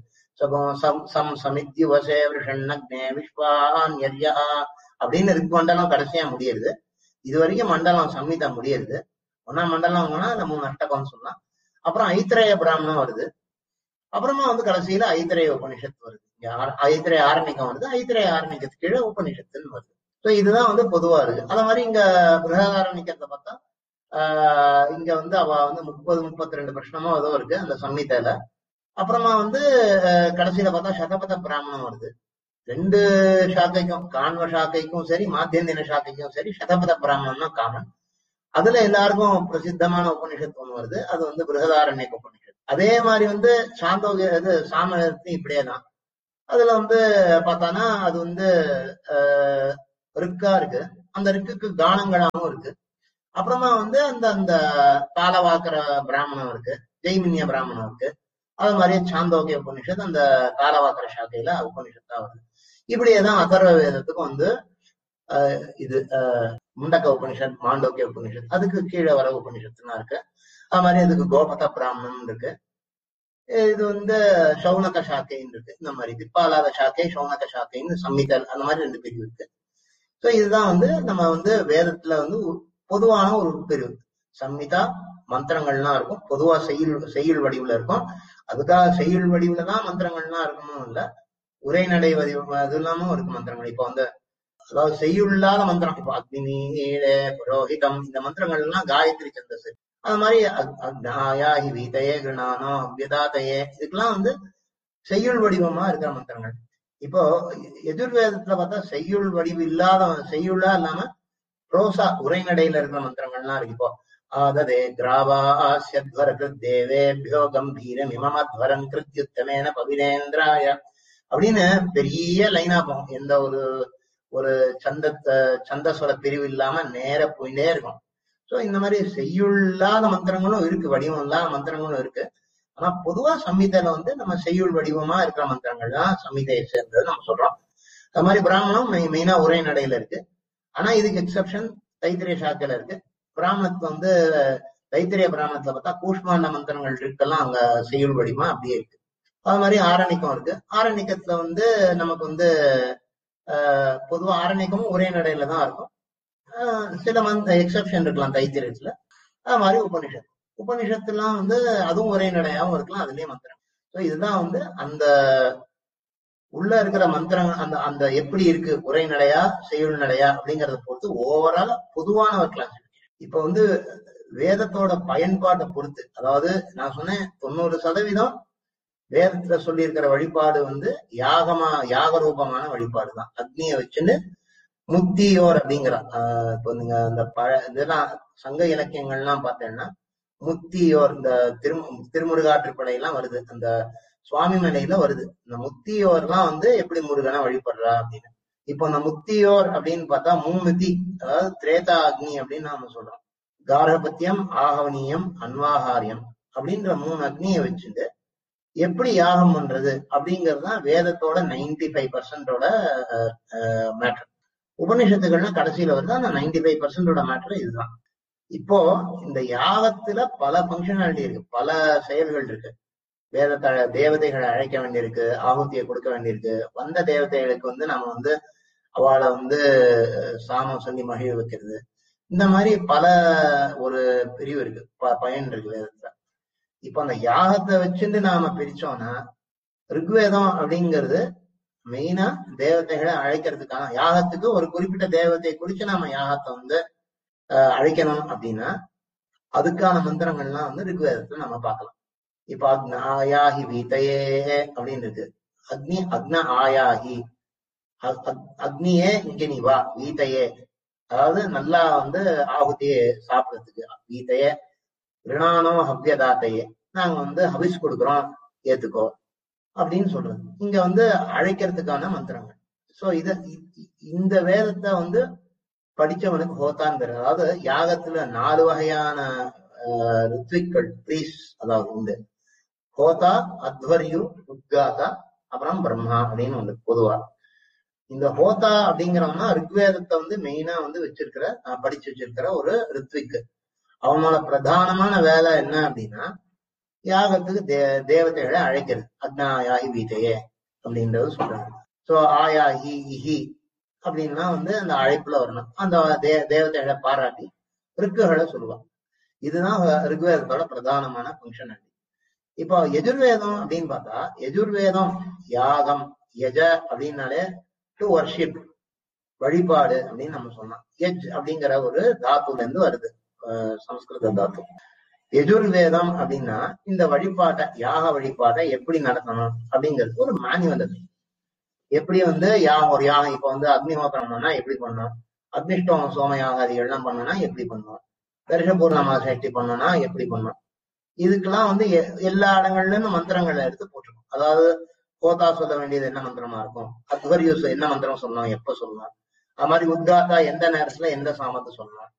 சமித்யுவசே விஷண்ணக்னே விஸ்வான் யர்யா அப்படின்னு ரிக் மண்டலம் கடைசியா முடியுது. இது வரைக்கும் மண்டலம் சம்மிதா முடியுது. 1ஆம் மண்டலம்னா அந்த 3 அஷ்டகம்னு சொல்லலாம். அப்புறம் ஐத்திரேய பிராமணம் வருது. அப்புறமா வந்து கடைசியில ஐத்திரேய உபனிஷத்து வருது. ஐத்திரேய ஆரண்யகம் வருது. ஐத்திரேய ஆரண்யத்துக்கு கீழே உபனிஷத்துன்னு வருது. ஸோ இதுதான் வந்து பொதுவா இருக்கு. அதே மாதிரி இங்க பிருஹதாரண்யத்தை பார்த்தா இங்க வந்து அவ வந்து 30-32 பிரஷ்னமா ஏதோ இருக்கு அந்த சம்மிதையில. அப்புறமா வந்து கடைசியில பார்த்தா சதபத பிராமணம் வருது. 2 சாக்கைக்கும் கான்வ சாக்கைக்கும் சரி மாத்தியந்தின சாக்கைக்கும் சரி சதபத பிராமணம் தான் காமன். அதுல எல்லாருக்கும் பிரசித்தமான உபனிஷத்து ஒண்ணு வருது. அது வந்து பிருஹதாரண்ய உபனிஷத்து. அதே மாதிரி வந்து சாந்தோக இது சாமத்தையும் இப்படியேதான். அதுல வந்து பார்த்தானா அது வந்து ரிக்கா இருக்கு. அந்த ரிக்குக்கு கானங்களாவும் இருக்கு. அப்புறமா வந்து அந்த அந்த தாளவாக்கர பிராமணம் இருக்கு, ஜெய்மின்ய பிராமணம் இருக்கு. அது மாதிரியே சாந்தோக்கிய உபனிஷத்து அந்த தாளவாக்கர சாக்கையில உபனிஷத்தா வருது. இப்படியேதான் அதர்வ வேதத்துக்கும் வந்து இது முண்டக்க உபனிஷத், மாண்டோக்கிய உபனிஷத், அதுக்கு கீழே வர உபனிஷத்துலாம் இருக்கு. அது மாதிரி அதுக்கு கோபத பிராமணம் இருக்கு. இது வந்து சௌனக சாக்கைன்னு இருக்கு. இந்த மாதிரி திப்பாலாத சாக்கை சௌனக சாக்கைன்னு சம்மிதல் அந்த மாதிரி 2 பிரிவு இருக்கு. ஸோ இதுதான் வந்து நம்ம வந்து வேதத்துல வந்து பொதுவான ஒரு பிரிவு. சம்மிதா மந்திரங்கள்லாம் இருக்கும், பொதுவா செய்யுள் வடிவுல இருக்கும். அதுக்காக செய்யுள் வடிவுல தான் மந்திரங்கள்லாம் இருக்கணும் இல்ல, உரைநடை வடிவு அது இல்லாம இருக்கு மந்திரங்கள். இப்ப வந்து அதாவது செய்யுள்ளாத மந்திரம், இப்ப அக்னி புரோஹிதம் இந்த மந்திரங்கள் எல்லாம் காயத்ரி சந்தஸ். அது மாதிரி அக்னாயா ஹிவீதையே கிருணானோ அவ்யதாதையே இதுக்கெல்லாம் வந்து செய்யுள் வடிவமா இருக்கிற மந்திரங்கள். இப்போ எதிர்வேதத்துல பார்த்தா செய்யுள் வடிவு இல்லாத செய்யுளா இல்லாம ப்ரோசா உரைநடையில இருக்கிற மந்திரங்கள்லாம் இருக்கு. இப்போ ஆததே கிராவாஸ்யத்வர கிருத்தேவேபியோ கம்பீரம் இமமத்வரம் கிருத்யுத்தமேன பவினேந்திராய அப்படின்னு பெரிய லைனா போகும். எந்த ஒரு சந்தஸ்வர பிரிவு இல்லாம நேர போயிட்டே இருக்கும். சோ இந்த மாதிரி செய்யுள்ளாத மந்திரங்களும் இருக்கு, வடிவம் இல்லாத மந்திரங்களும் இருக்கு. ஆனா பொதுவா சம்மிதையில வந்து நம்ம செய்யுள் வடிவமா இருக்கிற மந்திரங்கள் தான் சம்மிதையை சேர்ந்தது நம்ம சொல்றோம். அது மாதிரி பிராமணம் மெயினா உரை நடையில இருக்கு. ஆனா இதுக்கு எக்ஸப்ஷன் தைத்திரிய சாக்கையில இருக்கு. பிராமணத்துல வந்து தைத்திரிய பிராமணத்துல பார்த்தா கூஷ்மாண்ட மந்திரங்கள் இருக்கெல்லாம் அங்க செய்யுள் வடிவமா அப்படியே இருக்கு. அது மாதிரி ஆரணிக்கம் இருக்கு. ஆரணிக்கத்துல வந்து நமக்கு வந்து பொதுவா ஆரணிக்கமும் ஒரே நடையில தான் இருக்கும். சில எக்ஸப்ஷன் இருக்கலாம் தைத்திரியத்துல. அது மாதிரி உபனிஷத்துலாம் வந்து அதுவும் ஒரே நடையாவும் இருக்கலாம், அதுலயே மந்திரம். ஸோ இதுதான் வந்து அந்த உள்ள இருக்கிற மந்திரங்கள் அந்த அந்த எப்படி இருக்கு, உரை நடையா செய்யுள் நடையா அப்படிங்கறத பொறுத்து ஓவரால் பொதுவான ஒரு கிளாஸ். இப்ப வந்து வேதத்தோட பயன்பாட்டை பொறுத்து, அதாவது நான் சொன்னேன் 90% வேதத்துல சொல்லி இருக்கிற வழிபாடு வந்து யாக ரூபமான வழிபாடு தான். அக்னிய வச்சுன்னு முக்தியோர் அப்படிங்கிறான். இப்போ நீங்க அந்த இதெல்லாம் சங்க இலக்கியங்கள்லாம் பார்த்தேன்னா முத்தியோர் இந்த திருமுருகாற்றுப்படை எல்லாம் வருது, அந்த சுவாமி மலையில வருது. இந்த முத்தியோர்லாம் வந்து எப்படி முருகனை வழிபடுறா அப்படின்னு. இப்போ அந்த முத்தியோர் அப்படின்னு பார்த்தா மூமுத்தி, அதாவது திரேதா அக்னி அப்படின்னு நாம சொல்றோம். கார்கபத்தியம், ஆகவனியம், அன்வாகாரியம் அப்படின்ற 3 அக்னியை வச்சுட்டு எப்படி யாகம் பண்றது அப்படிங்கறதுதான் வேதத்தோட 95% மேட்டர். உபநிஷத்துகள்னா கடைசியில வருது, அந்த 95% மேட்டர் இதுதான். இப்போ இந்த யாகத்துல பல பங்கனாலிட்டி இருக்கு, பல செயல்கள் இருக்கு. தேவதைகளை அழைக்க வேண்டியிருக்கு, ஆகுதியை கொடுக்க வேண்டியிருக்கு. வந்த தேவதைகளுக்கு வந்து நம்ம வந்து அவளை வந்து சாமம் சொல்லி மகிழ வைக்கிறது. இந்த மாதிரி பல ஒரு பிரிவு இருக்கு, பயன் இருக்கு வேதத்துல. இப்ப அந்த யாகத்தை வச்சுட்டு நாம பிரிச்சோம்னா, ரிக்வேதம் அப்படிங்கிறது மெயினா தேவதைகளை அழைக்கிறதுக்கான, யாகத்துக்கு ஒரு குறிப்பிட்ட தேவதையை குறிச்சு நாம யாகத்தை வந்து அழைக்கணும் அப்படின்னா அதுக்கான மந்திரங்கள்லாம் வந்து ரிக்வேதத்துல நம்ம பார்க்கலாம். இப்ப அக்ன ஆயாஹி வீதையே அப்படின்னு இருக்கு. அக்ன ஆயாஹி, அக்னியே இங்க நீ வா, வீதையே அதாவது நல்லா வந்து ஆகுதியே சாப்பிடறதுக்கு, வீதையே ரிணானோ ஹவ்யதாத்தையே நாங்க வந்து ஹவிஸ் கொடுக்குறோம் ஏத்துக்கோ அப்படின்னு சொல்றது. இங்க வந்து அழைக்கிறதுக்கான மந்திரங்கள். சோ இந்த வேதத்தை வந்து படிச்சவனுக்கு ஹோதான் பேரு. அதாவது யாகத்துல 4 வகையான ரித்விக்கள் ப்ரீஸ் அதாவது உண்டு. ஹோதா, அத்வர்யு, உத்காதா, அப்புறம் பிரம்மா அப்படின்னு உண்டு பொதுவா. இந்த ஹோதா அப்படிங்கிறவனா ரிக்வேதத்தை வந்து மெயினா வந்து வச்சிருக்கிற, படிச்சு வச்சிருக்கிற ஒரு ரித்விக்கு. அவனோட பிரதானமான வேலை என்ன அப்படின்னா யாகத்துக்கு தேவதைகளை அழைக்கிறது. அக்னாயாஹி வீதையே அப்படின்றது சொல்றாங்க. சோ ஆயாஹி இஹி அப்படின்னா வந்து அந்த அழைப்புல வரணும், அந்த தேவதைகளை பாராட்டி ரிக்குகளை சொல்லுவான். இதுதான் ரிக்வேதத்தோட பிரதானமான ஃபங்க்ஷன். இப்போ யஜுர்வேதம் அப்படின்னு பார்த்தா, யஜுர்வேதம் யாகம், யஜ அப்படின்னாலே டு வர்ஷிப், வழிபாடு அப்படின்னு நம்ம சொன்னோம். யஜ் அப்படிங்கிற ஒரு தாத்துல இருந்து வருது, சமஸ்கிருத தாத்து. யஜுர்வேதம் அப்படின்னா இந்த வழிபாட்டை, யாக வழிபாட்டை எப்படி நடத்தணும் அப்படிங்கிறது ஒரு மேனுவல். அது எப்படி வந்து ஒரு யாகம், இப்ப வந்து அக்னிஹோத்திரம் பண்ணா எப்படி பண்ணணும், அக்னிஷ்டோம சோம யாகாதிகள்லாம் பண்ணனா எப்படி பண்ணணும், தரிசபூர்ணமா சஷ்டி பண்ணனா எப்படி பண்ணணும், இதுக்கெல்லாம் வந்து எல்லா இடங்கள்ல இருந்து மந்திரங்களை எடுத்து போட்டுருக்கோம். அதாவது கோதா சொல்ல வேண்டியது என்ன மந்திரமா இருக்கும், அத்வர்யூஸ் என்ன மந்திரம் சொல்லணும், எப்ப சொல்லணும், அது மாதிரி உத்காத்தா எந்த நேரத்துல எந்த சாமத்தை சொல்லணும்,